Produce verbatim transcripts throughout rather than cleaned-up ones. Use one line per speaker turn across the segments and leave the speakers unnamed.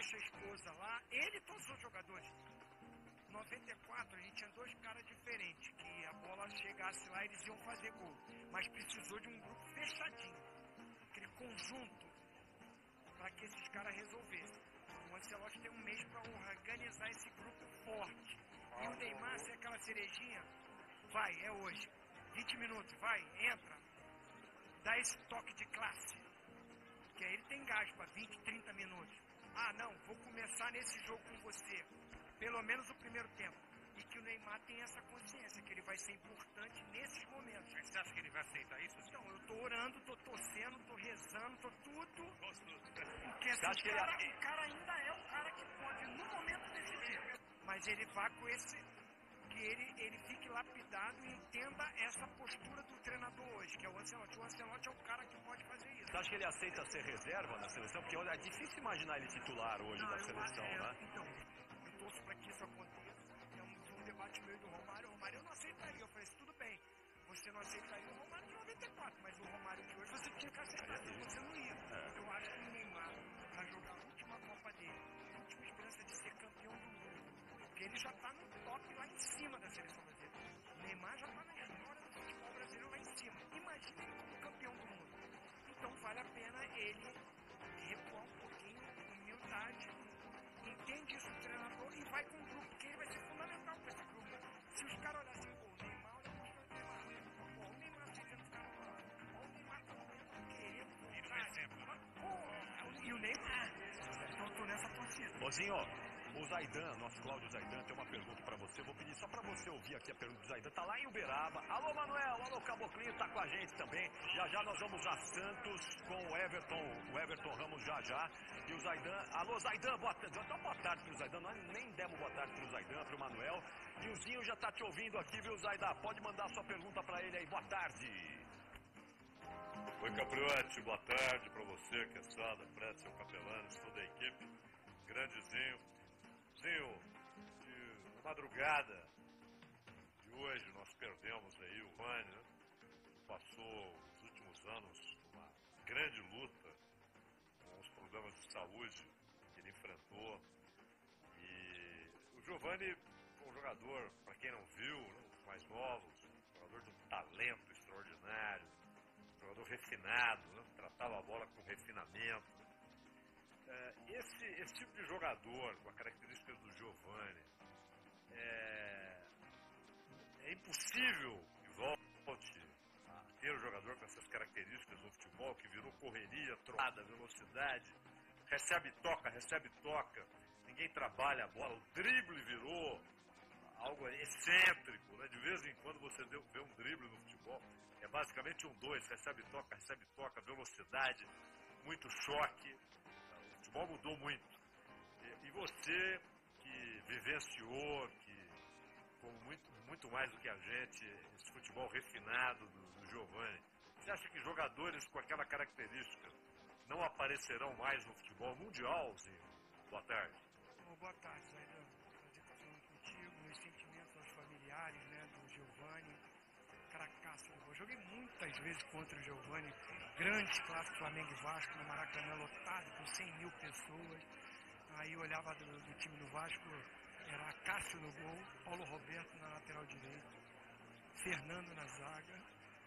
deixa a esposa lá, ele e todos os jogadores. Em noventa e quatro, a gente tinha dois caras diferentes, que a bola chegasse lá, eles iam fazer gol. Mas precisou de um grupo fechadinho, aquele conjunto, para que esses caras resolvessem. O Ancelotti tem um mês para organizar esse grupo forte. E o Neymar, se é aquela cerejinha, vai, é hoje. vinte minutos, vai, entra. Dá esse toque de classe. Que aí ele tem gás para vinte, trinta minutos. Ah, não, vou começar nesse jogo com você. Pelo menos o primeiro tempo. E que o Neymar tem essa consciência, que ele vai ser importante nesses momentos.
Mas você acha que ele vai aceitar isso?
Então, eu tô orando, tô torcendo, tô rezando, tô tudo. Porque assim,
Acho
o,
que
cara,
ele...
o cara ainda é o cara que pode, no momento, decidir. Mas ele vai com esse... que ele, ele fique lapidado e entenda essa postura do treinador hoje, que é o Ancelotti. O Ancelotti é o cara que pode fazer isso.
Você acha que ele aceita ser reserva na seleção? Porque é difícil imaginar ele titular hoje
Não,
da
eu,
seleção,
é,
né?
Então, eu torço para que isso aconteça. É um, um debate meio do Romário. O Romário eu não aceitaria. Eu falei assim, tudo bem, você não aceitaria o Romário de noventa e quatro, mas o Romário de hoje você tinha que aceitar, se você não ia.
É.
Eu acho que o Neymar vai jogar a última Copa dele, a última esperança de ser campeão do mundo. Porque ele já está no top lá em cima da seleção brasileira. O Neymar já está na história do futebol brasileiro lá em cima. Imagina ele como campeão do mundo. Então vale a pena ele recuar um pouquinho, humildade, entende isso o treinador e vai com o grupo, porque ele vai ser fundamental para esse grupo. Se os caras olharem assim, pô, o Neymar, olha o Neymar, pô, o Neymar fica no cara, pô, o Neymar tá querendo voltar. E o Neymar, então eu tô nessa torcida.
Ozinho, o Zaidan, nosso Cláudio Zaidan, tem uma pergunta pra você. Vou pedir só pra você ouvir aqui a pergunta do Zaidan. Tá lá em Uberaba. Alô, Manuel. Alô, Caboclinho. Tá com a gente também. Já já nós vamos a Santos com o Everton. O Everton Ramos já já. E o Zaidan. Alô, Zaidan. Boa tarde. Então, boa tarde pro Zaidan. Nós nem demos boa tarde pro Zaidan, pro Manuel. E o Zinho já tá te ouvindo aqui, viu, Zaidan? Pode mandar sua pergunta pra ele aí. Boa tarde.
Oi, Capriotti. Boa tarde pra você, Quesada, Fred, seu capelano, toda a equipe. Grandezinho. Zinho, de madrugada de hoje nós perdemos aí o Vani, né? Passou os últimos anos uma grande luta com os problemas de saúde que ele enfrentou. E o Giovani foi um jogador, para quem não viu, né, os mais novos, um jogador de um talento extraordinário, um jogador refinado, né, tratava a bola com refinamento. Esse, esse tipo de jogador, com a característica do Giovani, é, é impossível que volte a ter um jogador com essas características no futebol, que virou correria, troada, velocidade, recebe toca, recebe toca, ninguém trabalha a bola, o drible virou algo excêntrico, né? De vez em quando você vê um drible no futebol, é basicamente um dois, recebe toca, recebe toca, velocidade, muito choque. O futebol mudou muito. E, e você que vivenciou, que como muito, muito mais do que a gente, esse futebol refinado do, do Giovani, você acha que jogadores com aquela característica não aparecerão mais no futebol mundial, Zinho? Boa tarde.
Oh, boa tarde, Zaidan. Prazer estar falando contigo, meus sentimentos aos familiares, né, do Giovani. Caracaço, eu joguei muitas vezes contra o Giovani, grandes clássicos Flamengo e Vasco, no Maracanã lotado, com cem mil pessoas. Aí eu olhava do, do time do Vasco, era Cássio no gol, Paulo Roberto na lateral direita, Fernando na zaga,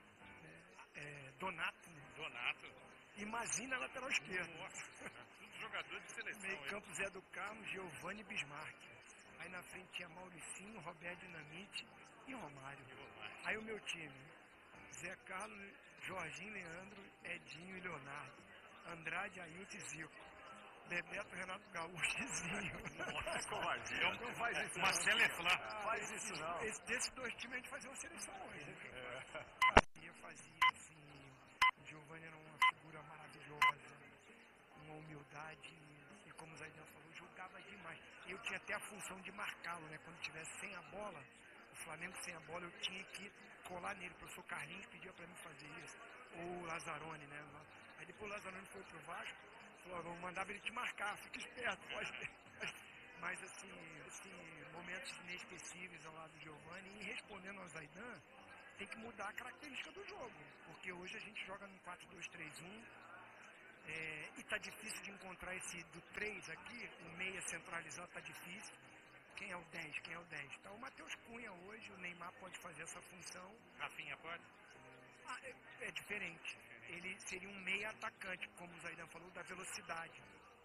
é, é, Donato,
Donato.
E Mazina na lateral esquerda.
Nossa, tudo jogador de seleção.
Meio campo Zé do Carmo, Giovani e Bismarck. Aí na frente tinha Mauricinho, Roberto Dinamite e Romário.
E Romário.
Aí o meu time, Zé Carlos, Jorginho, Leandro, Edinho e Leonardo. Andrade, Ailton e Zico. Bebeto, Renato Gaúcho e Zinho.
Nossa, covardia.
Não faz isso.
Uma seleção.
Ah,
Faz isso não.
Esse, desses dois times a gente fazia uma seleção hoje.
É.
Fazia, fazia, assim. O Giovani era uma figura maravilhosa, uma humildade. E como o Zaidan falou, jogava demais. Eu tinha até a função de marcá-lo, né? Quando tivesse sem a bola, o Flamengo sem a bola, eu tinha que colar nele. O professor Carlinhos pedia pra mim fazer isso. Ou o Lazzaroni, né? Aí depois o Lazzaroni foi pro Vasco, falou, vamos mandar ele te marcar, fica esperto, pode. Mas assim, assim, momentos inesquecíveis ao lado do Giovani. E respondendo ao Zaidan, tem que mudar a característica do jogo. Porque hoje a gente joga num quatro dois três um. É, e tá difícil de encontrar esse do três aqui, o meia centralizado tá difícil. Quem é o dez? Quem é o dez? Então o Matheus Cunha hoje, o Neymar pode fazer essa função.
Rafinha pode?
Ah, é, é diferente. Ele seria um meia atacante, como o Zaidan falou, da velocidade.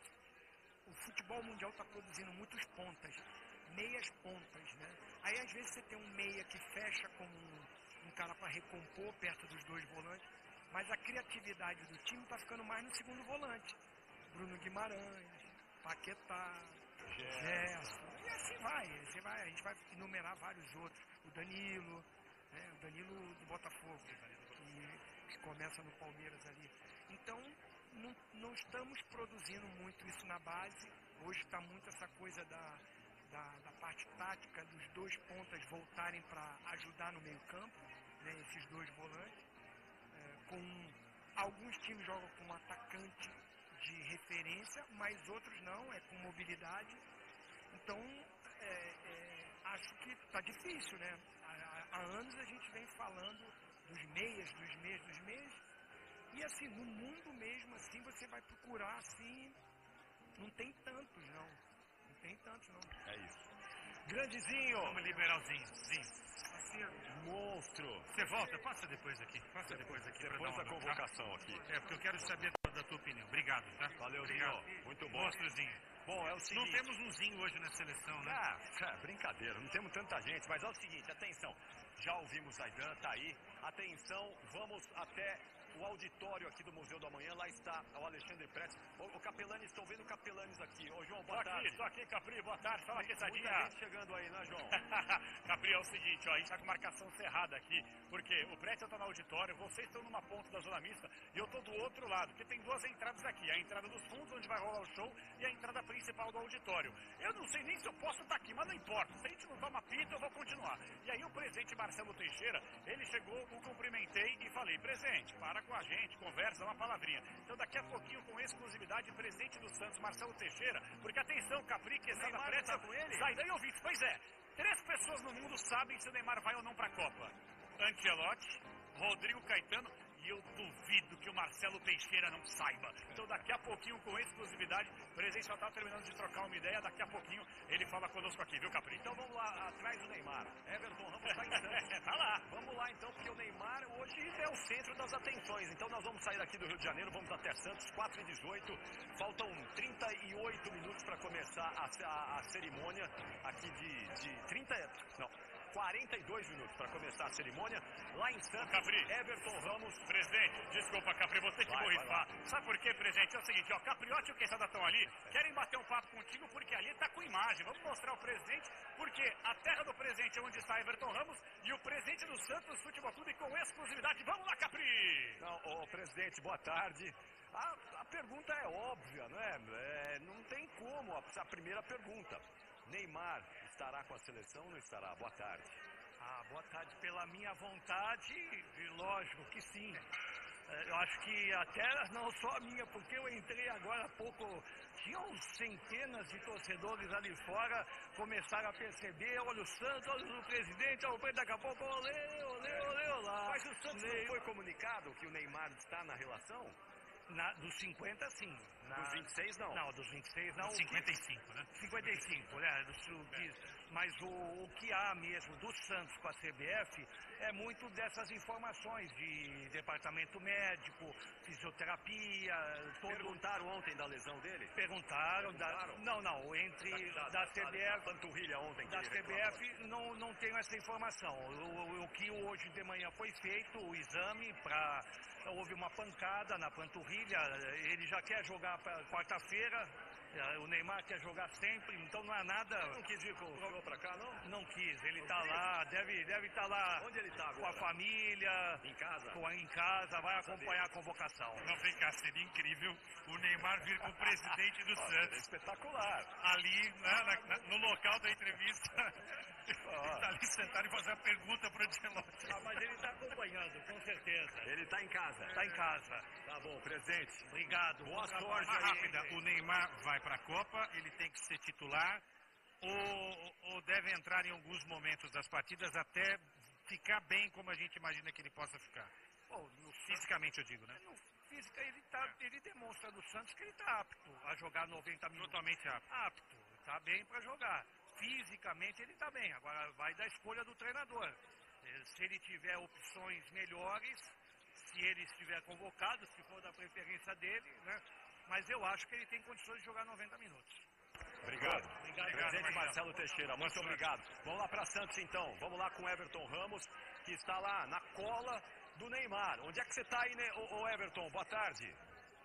O futebol mundial está produzindo muitos pontas, meias pontas, né? Aí às vezes você tem um meia que fecha como um, um cara para recompor perto dos dois volantes, mas a criatividade do time está ficando mais no segundo volante. Bruno Guimarães, Paquetá, Gerson, e assim vai, assim vai, a gente vai enumerar vários outros. O Danilo, né? O Danilo do Botafogo, que, que começa no Palmeiras ali. Então, Não, não estamos produzindo muito isso na base. Hoje está muito essa coisa da, da, da parte tática, dos dois pontas voltarem para ajudar no meio campo, né, esses dois volantes. É, com alguns times jogam com um atacante de referência, mas outros não, é com mobilidade. Então, é, é, acho que está difícil, né? Há, há anos a gente vem falando dos meias, dos meias, dos meias. E assim, no mundo mesmo, assim, você vai procurar, assim, não tem tantos, não. Não tem tantos, não.
É isso. Grandezinho!
Vamos liberar o Zinho. Zinho.
Monstro!
Você volta? Passa depois aqui. Passa depois aqui.
Depois da convocação tá? aqui.
É, porque eu quero saber da, da tua opinião. Obrigado, tá?
Valeu,
Obrigado.
Zinho. Muito bom.
Monstrozinho.
Bom, é o seguinte...
Não temos um Zinho hoje na seleção, né?
Ah, cara, brincadeira. Não temos tanta gente, mas é o seguinte, atenção. Já ouvimos a Zaidan, tá aí. Atenção, vamos até... o auditório aqui do Museu do Amanhã, lá está o Alexandre Prestes. O, o Capelani, estão vendo o Capelanes aqui. Ô, João, boa
tô
tarde.
Aqui, tô aqui, Capri, boa tarde. Fala aqui, Sadinha.
Muita gente chegando aí, né, João?
Capri, é o seguinte, ó, a gente tá com marcação cerrada aqui, porque o Prestes tá no auditório, vocês estão numa ponta da zona mista e eu tô do outro lado, porque tem duas entradas aqui, a entrada dos fundos, onde vai rolar o show, e a entrada principal do auditório. Eu não sei nem se eu posso estar aqui, mas não importa. Se a gente não toma pita, eu vou continuar. E aí o presidente Marcelo Teixeira, ele chegou, o cumprimentei e falei, presidente, para com a gente, conversa, uma palavrinha. Então daqui a pouquinho, com exclusividade, presidente do Santos, Marcelo Teixeira, porque atenção, Capri, que essa Prestes
tá com ele?
Zaidan e ouvintes, pois é, três pessoas no mundo sabem se o Neymar vai ou não para a Copa. Ancelotti, Rodrigo Caetano, e eu duvido que o Marcelo Teixeira não saiba. Então daqui a pouquinho, com exclusividade, o presidente só está terminando de trocar uma ideia, daqui a pouquinho ele fala conosco aqui, viu, Capri?
Então vamos lá, atrás do Neymar. Everton Ramos está em Santos.
Tá lá.
Vamos lá então, porque o Neymar hoje é o centro das atenções. Então nós vamos sair daqui do Rio de Janeiro, vamos até Santos, quatro e dezoito. Faltam trinta e oito minutos para começar a, a, a cerimônia aqui de, de trinta... Não. quarenta e dois minutos para começar a cerimônia. Lá em Santos,
Capri.
Everton Ramos.
Presidente, desculpa, Capri, você que
Vai,
borrifar. Sabe por quê, presidente? É o seguinte, ó, Capriotti e o Quesada estão ali, querem bater um papo contigo porque ali tá com imagem. Vamos mostrar o presidente, porque a terra do presidente é onde está Everton Ramos e o presidente do Santos Futebol Clube com exclusividade. Vamos lá, Capri!
Não, ô, presidente, boa tarde. A, a pergunta é óbvia, não é? é não tem como. A, a primeira pergunta. Neymar estará com a seleção ou não estará? Boa tarde.
Ah, boa tarde. Pela minha vontade, lógico que sim. Eu acho que até não só a minha, porque eu entrei agora há pouco, tinham centenas de torcedores ali fora, começaram a perceber, olha o Santos, olha o presidente, olha o presidente, daqui a pouco, olê, olê, olê, olá.
Mas o Santos não foi comunicado que o Neymar está na relação?
Na, dos cinquenta, sim. Na,
dos vinte e seis, não?
Não, dos vinte e seis, não.
cinquenta e cinco, né?
cinquenta e cinco, né? Do, do, mas o, o que há mesmo do Santos com a C B F é muito dessas informações de departamento médico, fisioterapia. Todo...
Perguntaram ontem da lesão dele?
Perguntaram.
Perguntaram?
Da, não, não. Entre
da,
da,
da
C B F.
Panturrilha ontem.
Da C B F não, não tenho essa informação. O, o, o que hoje de manhã foi feito, o exame para. Houve uma pancada na panturrilha, ele já quer jogar para quarta-feira, o Neymar quer jogar sempre, então não há nada...
Ele não quis vir com o senhor para cá, não?
Não quis, ele está lá, deve deve estar tá lá.
Onde ele está agora?
Com a família.
Em casa?
Com, em casa, vai acompanhar a convocação.
Não, vem cá, seria incrível o Neymar vir com o presidente do Santos.
É espetacular.
Ali, né, na, na, no local da entrevista... Ele está ali sentado e fazer a pergunta para o Ancelotti.
Ah, mas ele está acompanhando, com certeza.
Ele está em casa.
Está em casa.
Tá bom, presidente.
Obrigado.
Boa
Boa
sorte
aí.
aí.
Rápida, o Neymar vai para a Copa, ele tem que ser titular ou, ou deve entrar em alguns momentos das partidas até ficar bem como a gente imagina que ele possa ficar?
Bom, no
Fisicamente, eu digo, né?
No,
física ele, tá, ele demonstra no Santos que ele está apto a jogar noventa minutos.
Totalmente apto.
Apto, está bem para jogar. Fisicamente ele está bem, agora vai da escolha do treinador. Eh, Se ele tiver opções melhores, se ele estiver convocado, se for da preferência dele, né? Mas eu acho que ele tem condições de jogar noventa minutos.
Obrigado.
Obrigado,
Presidente
Marcelo.
Marcelo Teixeira, muito obrigado. Vamos lá para Santos então. Vamos lá com o Everton Ramos, que está lá na cola do Neymar. Onde é que você está aí, né, ô, ô Everton? Boa tarde.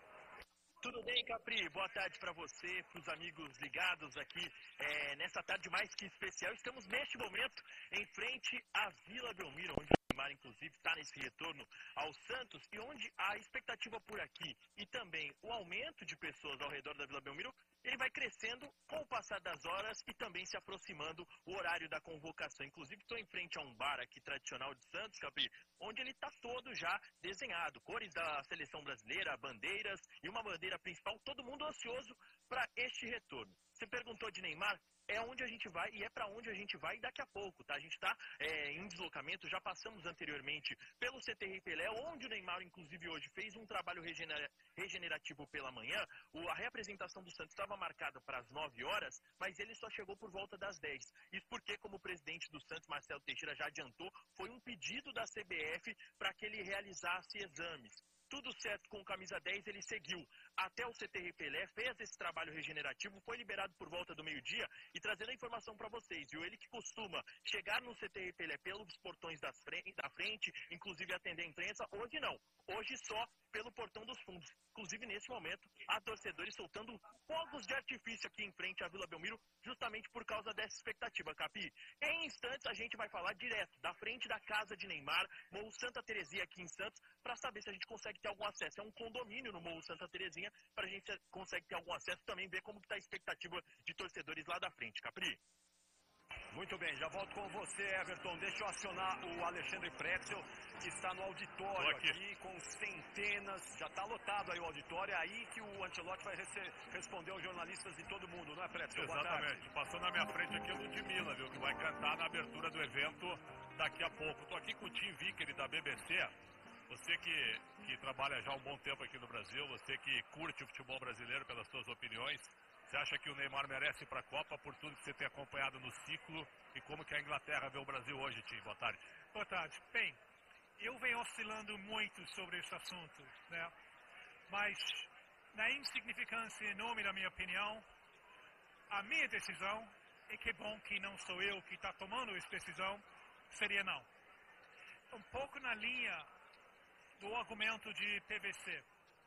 Tudo bem, Capri? Boa tarde para você, para os amigos ligados aqui é, nessa tarde mais que especial. Estamos neste momento em frente à Vila Belmiro, onde o Neymar, inclusive, está nesse retorno ao Santos e onde a expectativa por aqui e também o aumento de pessoas ao redor da Vila Belmiro, ele vai crescendo com o passar das horas e também se aproximando o horário da convocação. Inclusive, estou em frente a um bar aqui tradicional de Santos, Capri, onde ele está todo já desenhado. Cores da seleção brasileira, bandeiras e uma bandeira principal, todo mundo ansioso para este retorno. Você perguntou de Neymar, é onde a gente vai e é para onde a gente vai daqui a pouco, tá? A gente está é, em deslocamento, já passamos anteriormente pelo C T R Pelé, onde o Neymar, inclusive hoje, fez um trabalho regenera regenerativo pela manhã. O, a representação do Santos estava marcada para as nove horas, mas ele só chegou por volta das dez. Isso porque, como o presidente do Santos, Marcelo Teixeira, já adiantou, foi um pedido da C B F para que ele realizasse exames. Tudo certo com o camisa dez, ele seguiu até o C T R Pelé, fez esse trabalho regenerativo, foi liberado por volta do meio-dia e trazendo a informação para vocês, viu? Ele que costuma chegar no C T R Pelé pelos portões das frente, da frente, inclusive atender a imprensa, hoje não. Hoje só pelo portão dos fundos. Inclusive, nesse momento, há torcedores soltando fogos de artifício aqui em frente à Vila Belmiro, justamente por causa dessa expectativa, Capi. Em instantes, a gente vai falar direto da frente da casa de Neymar, Morro Santa Terezinha aqui em Santos, para saber se a gente consegue ter algum acesso. É um condomínio no Morro Santa Terezinha, para a gente consegue ter algum acesso também, ver como está a expectativa de torcedores lá da frente, Capri.
Muito bem, já volto com você, Everton. Deixa eu acionar o Alexandre Pretzel, que está no auditório aqui. aqui, com centenas, já está lotado aí o auditório, é aí que o Ancelotti vai responder aos jornalistas de todo mundo, não é, Pretzel?
Exatamente, passou na minha frente aqui o Ludmilla, viu, que vai cantar na abertura do evento daqui a pouco. Estou aqui com o Tim Vickeri da B B C, você que, que trabalha já há um bom tempo aqui no Brasil, você que curte o futebol brasileiro pelas suas opiniões. Você acha que o Neymar merece ir para a Copa por tudo que você tem acompanhado no ciclo e como que a Inglaterra vê o Brasil hoje, Tim? Boa tarde.
Boa tarde. Bem, eu venho oscilando muito sobre esse assunto, né? Mas, na insignificância enorme da minha opinião, a minha decisão, e que bom que não sou eu que está tomando essa decisão, seria não. Um pouco na linha do argumento de P V C,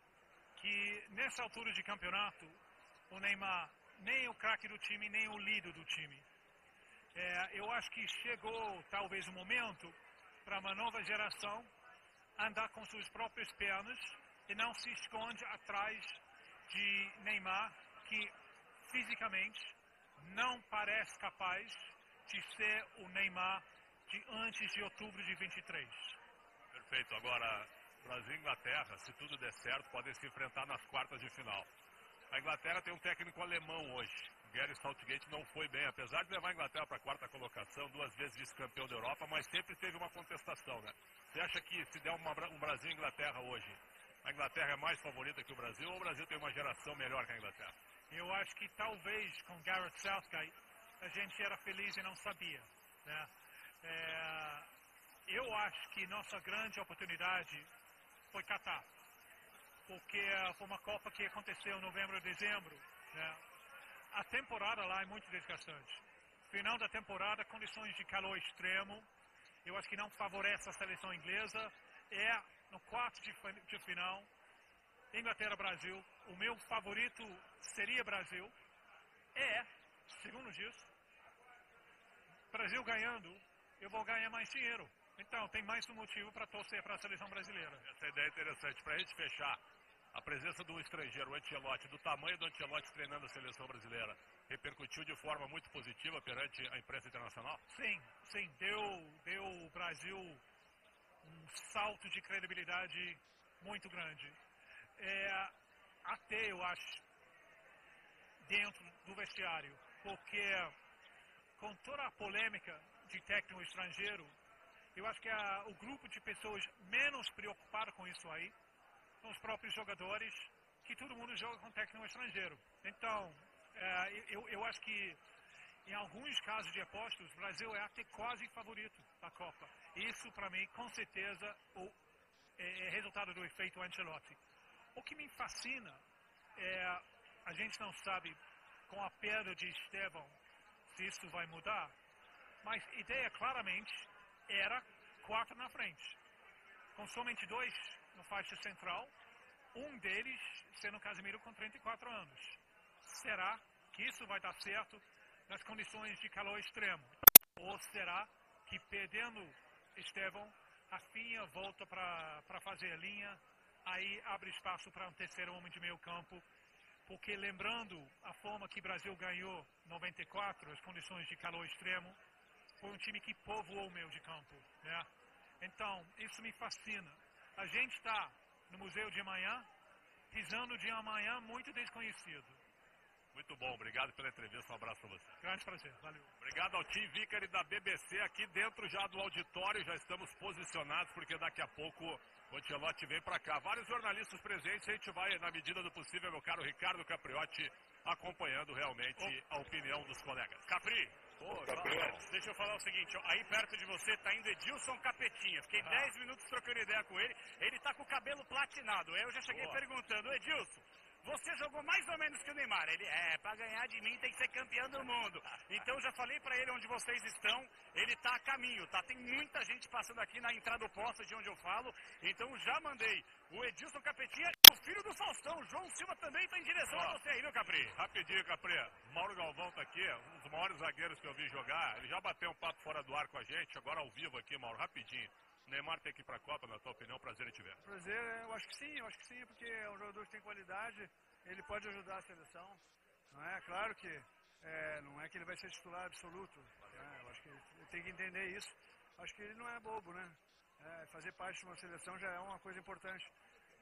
que nessa altura de campeonato, o Neymar, nem o craque do time, nem o líder do time. É, eu acho que chegou talvez o momento para uma nova geração andar com suas próprias pernas e não se esconde atrás de Neymar, que fisicamente não parece capaz de ser o Neymar de antes de outubro de vinte e três.
Perfeito. Agora, Brasil e Inglaterra, se tudo der certo, podem se enfrentar nas quartas de final. A Inglaterra tem um técnico alemão hoje. Gary Southgate não foi bem, apesar de levar a Inglaterra para a quarta colocação, duas vezes vice-campeão da Europa, mas sempre teve uma contestação, né? Você acha que se der uma, um Brasil e Inglaterra hoje, a Inglaterra é mais favorita que o Brasil ou o Brasil tem uma geração melhor que a Inglaterra?
Eu acho que talvez com Gareth Southgate a gente era feliz e não sabia, né? É, eu acho que nossa grande oportunidade foi Catar, porque foi uma Copa que aconteceu em novembro e dezembro, né? A temporada lá é muito desgastante. Final da temporada, condições de calor extremo, eu acho que não favorece a seleção inglesa. É no quarto de, de final, Inglaterra-Brasil. O meu favorito seria Brasil. É, segundo disso, Brasil ganhando, eu vou ganhar mais dinheiro. Então, tem mais um motivo para torcer para a seleção brasileira.
Essa ideia é interessante. Para a gente fechar, a presença do estrangeiro, o Ancelotti, do tamanho do Ancelotti treinando a seleção brasileira, repercutiu de forma muito positiva perante a imprensa internacional?
Sim, sim. Deu, deu o Brasil um salto de credibilidade muito grande. É, até, eu acho, dentro do vestiário, porque com toda a polêmica de técnico estrangeiro, eu acho que a, o grupo de pessoas menos preocupado com isso aí com os próprios jogadores, que todo mundo joga com técnico estrangeiro. Então, é, eu, eu acho que em alguns casos de apostas, o Brasil é até quase favorito da Copa. Isso, para mim, com certeza, o, é, é resultado do efeito Ancelotti. O que me fascina é, a gente não sabe, com a perda de Estevão, se isso vai mudar, mas a ideia claramente era quatro na frente, com somente dois no faixa central, um deles sendo Casemiro com trinta e quatro anos. Será que isso vai dar certo nas condições de calor extremo? Ou será que, perdendo Estevão, Rafinha volta para fazer a linha, aí abre espaço para um terceiro homem de meio campo? Porque, lembrando a forma que o Brasil ganhou em noventa e quatro, as condições de calor extremo, foi um time que povoou o meio de campo, né? Então, isso me fascina. A gente está no Museu de Amanhã, pisando de amanhã muito desconhecido.
Muito bom, obrigado pela entrevista, um abraço para você.
Grande prazer, valeu.
Obrigado ao Tim Vickery da B B C, aqui dentro já do auditório, já estamos posicionados, porque daqui a pouco o Ancelotti vem para cá. Vários jornalistas presentes, a gente vai, na medida do possível, meu caro Ricardo Capriotti, acompanhando realmente oh. a opinião dos colegas.
Capri,
oh,
Capriotti, deixa eu falar o seguinte, ó, aí perto de você tá indo Edilson Capetinha, fiquei dez ah. minutos trocando ideia com ele, ele tá com o cabelo platinado, aí eu já cheguei oh. perguntando, Edilson, você jogou mais ou menos que o Neymar. Ele, é, pra ganhar de mim tem que ser campeão do mundo. Então já falei pra ele onde vocês estão, ele tá a caminho, tá? Tem muita gente passando aqui na entrada oposta de onde eu falo, então já mandei o Edilson Capetinha e o filho do Faustão, o João Silva, também tá em direção oh. a você aí, viu, Capri?
Rapidinho, Capri. Mauro Galvão tá aqui, um dos maiores zagueiros que eu vi jogar, ele já bateu um papo fora do ar com a gente, agora ao vivo aqui, Mauro, rapidinho. Neymar tem que ir para a Copa, na tua opinião, prazer em te ver.
Prazer, eu acho que sim, eu acho que sim, porque é um jogador que tem qualidade, ele pode ajudar a seleção, não é? Claro que é, não é que ele vai ser titular absoluto, é, eu acho que ele tem que entender isso, acho que ele não é bobo, né? É, fazer parte de uma seleção já é uma coisa importante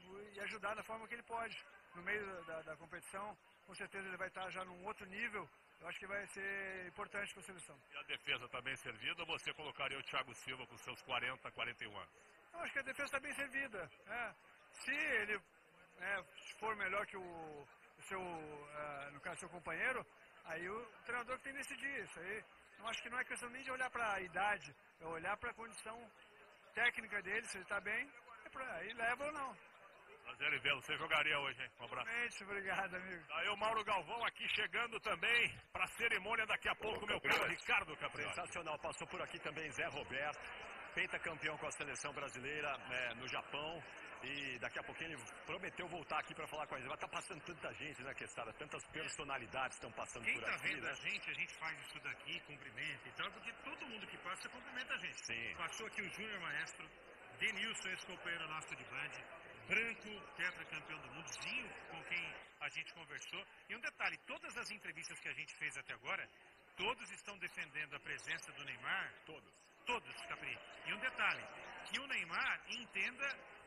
e ajudar da forma que ele pode, no meio da, da, da competição, com certeza ele vai estar já num outro nível. Eu acho que vai ser importante para a seleção.
E a defesa está bem servida ou você colocaria o Thiago Silva com seus quarenta, quarenta e um anos?
Eu acho que a defesa está bem servida. É. Se ele é, for melhor que o, o seu, uh, no caso, seu companheiro, aí o treinador tem que decidir isso. Aí, eu acho que não é questão nem de olhar para a idade, é olhar para a condição técnica dele, se ele está bem, é pra, aí leva ou não.
Prazer em vê-lo. Você jogaria hoje, hein? Um abraço.
Realmente, obrigado, amigo.
Aí o Mauro Galvão aqui chegando também para a cerimônia daqui a pouco, meu caro Ricardo Capriotti.
Sensacional. Passou por aqui também Zé Roberto, pentacampeão com a seleção brasileira é, no Japão. E daqui a pouquinho ele prometeu voltar aqui para falar com a gente. Mas tá passando tanta gente, né, Quesada? Tantas personalidades estão passando
Quem
por
tá
aqui,
vendo
né?
a gente, a gente faz isso daqui, cumprimenta e tal, porque todo mundo que passa cumprimenta a gente.
Sim.
Passou aqui o Júnior Maestro, Denilson, esse companheiro nosso de band, Branco, tetracampeão do mundo, Zinho, com quem a gente conversou. E um detalhe, todas as entrevistas que a gente fez até agora, todos estão defendendo a presença do Neymar.
Todos.
Todos, Capri. E um detalhe, que o Neymar entenda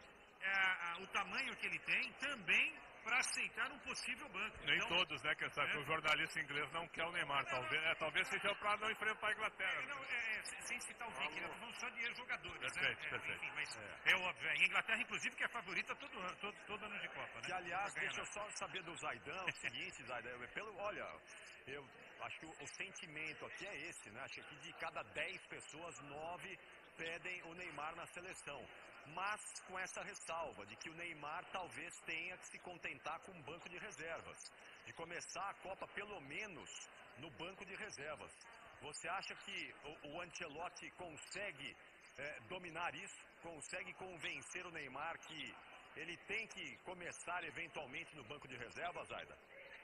é, o tamanho que ele tem também para aceitar um possível banco.
Nem
então,
todos, né, que sabe, é. O jornalista inglês não quer o Neymar, talvez, é, talvez seja para não enfrentar a Inglaterra.
É, não, é, é, sem citar o Vicky, nós falamos só de jogadores,
perfeito,
né?
Perfeito.
É, enfim, mas é. é óbvio, a Inglaterra, inclusive, que é a favorita todo ano, todo, todo ano de Copa, né?
Que, aliás, deixa eu só saber do Zaidan, o seguinte, Zaidan, pelo, olha, eu acho que o, o sentimento aqui é esse, né? Acho que de cada dez pessoas, nove pedem o Neymar na seleção. Mas com essa ressalva de que o Neymar talvez tenha que se contentar com um banco de reservas, de começar a Copa pelo menos no banco de reservas. Você acha que o, o Ancelotti consegue é, dominar isso? Consegue convencer o Neymar que ele tem que começar eventualmente no banco de reservas, Aida?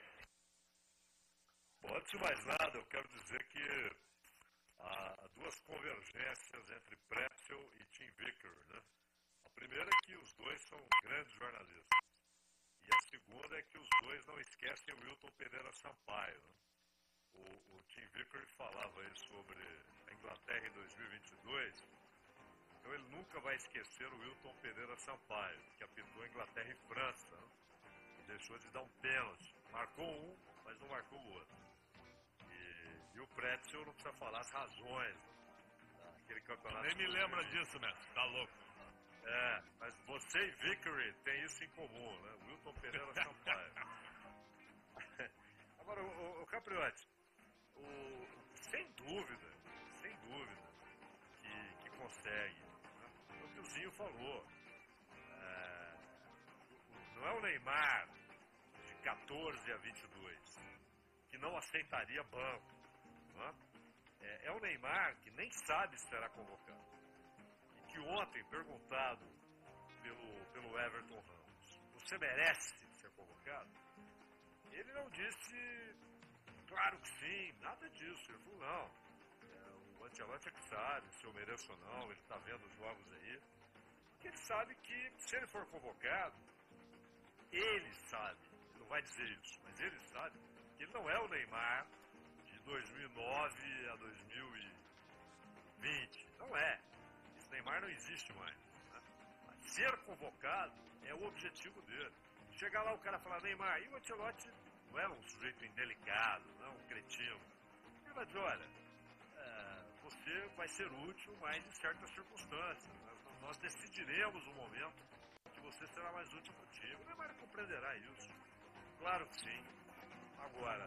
Bom, antes de mais nada, eu quero dizer que há duas convergências entre Pretzel e Tim Vickery, né? A primeira é que os dois são grandes jornalistas. E a segunda é que os dois não esquecem o Wilton Pereira Sampaio. Né? O, o Tim Vickery falava aí sobre a Inglaterra em dois mil e vinte e dois. Então ele nunca vai esquecer o Wilton Pereira Sampaio, que apitou Inglaterra e França. Né? E deixou de dar um pênalti. Marcou um, mas não marcou o outro. E, e o Pretzel não precisa falar as razões daquele campeonato.
Nem me lembra disso, mestre. Tá louco.
É, mas você e Vickery têm isso em comum, né? Wilton Pereira Sampaio. Agora, o, o Capriotti, o, sem dúvida, sem dúvida, que, que consegue. Né? É o que o Zinho falou. É, não é o Neymar de catorze a vinte e dois que não aceitaria banco. Né? É, é o Neymar que nem sabe se será convocado. E que ontem, perguntado pelo, pelo Everton Ramos, você merece ser convocado? Ele não disse, claro que sim, nada disso. Ele falou, não, é, o Ancelotti é que sabe se eu mereço ou não, ele está vendo os jogos aí. Porque ele sabe que, se ele for convocado, ele sabe, ele não vai dizer isso, mas ele sabe que ele não é o Neymar de dois mil e nove a dois mil e vinte. Não é. Esse Neymar não existe mais. Né? Ser convocado é o objetivo dele. Chegar lá o cara falar, Neymar, e o Ancelotti não é um sujeito indelicado, não é um cretino. Ele vai dizer, olha, é, você vai ser útil, mas em certas circunstâncias. Nós, nós decidiremos o momento que você será mais útil para o time. O Neymar compreenderá isso. Claro que sim. Agora,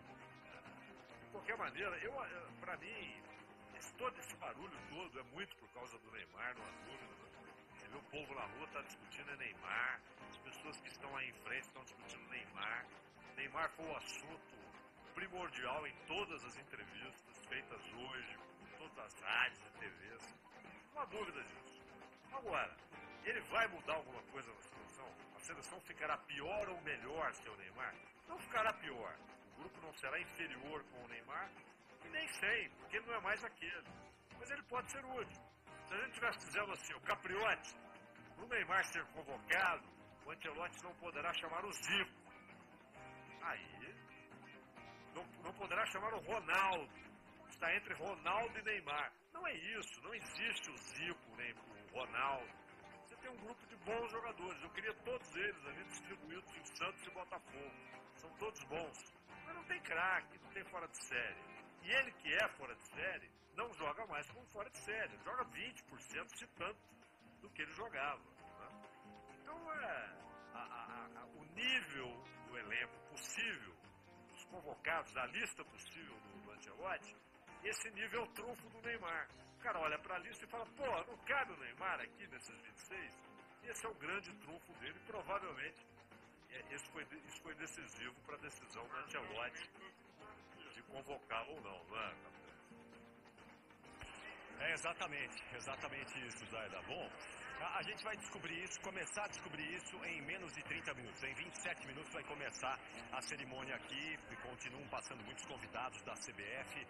é, de qualquer maneira, eu, para mim, esse, todo esse barulho todo é muito por causa do Neymar, não há dúvida. Você vê o povo na rua está discutindo é Neymar. As pessoas que estão aí em frente estão discutindo Neymar. Neymar foi o assunto primordial em todas as entrevistas feitas hoje, em todas as rádios e T Vs. Não há dúvida disso. Agora, ele vai mudar alguma coisa na seleção? A seleção ficará pior ou melhor sem o Neymar? Não ficará pior. O grupo não será inferior com o Neymar e nem sem, porque ele não é mais aquele. Mas ele pode ser útil. Se a gente estivesse dizendo assim, o Capriotti, no Neymar ser convocado, o Ancelotti não poderá chamar o Zico. Aí, não, não poderá chamar o Ronaldo. Está entre Ronaldo e Neymar. Não é isso, não existe o Zico, nem o Ronaldo. Você tem um grupo de bons jogadores. Eu queria todos eles ali distribuídos em Santos e Botafogo. São todos bons. Mas não tem craque, não tem fora de série. E ele que é fora de série, não joga mais como fora de série. Ele joga vinte por cento se tanto do que ele jogava. Né? Então, é, a, a, a, o nível do elenco possível, dos convocados, da lista possível do, do Ancelotti, esse nível é o trunfo do Neymar. O cara olha para a lista e fala, pô, não cabe o Neymar aqui nesses vinte e seis? Esse é o grande trunfo dele, provavelmente esse foi, isso foi decisivo para a decisão do Ancelotti de convocá-lo ou não, não é?
É exatamente, exatamente isso, Zaida. Bom, a, a gente vai descobrir isso, começar a descobrir isso em menos de trinta minutos. Em vinte e sete minutos vai começar a cerimônia aqui, e continuam passando muitos convidados da C B F.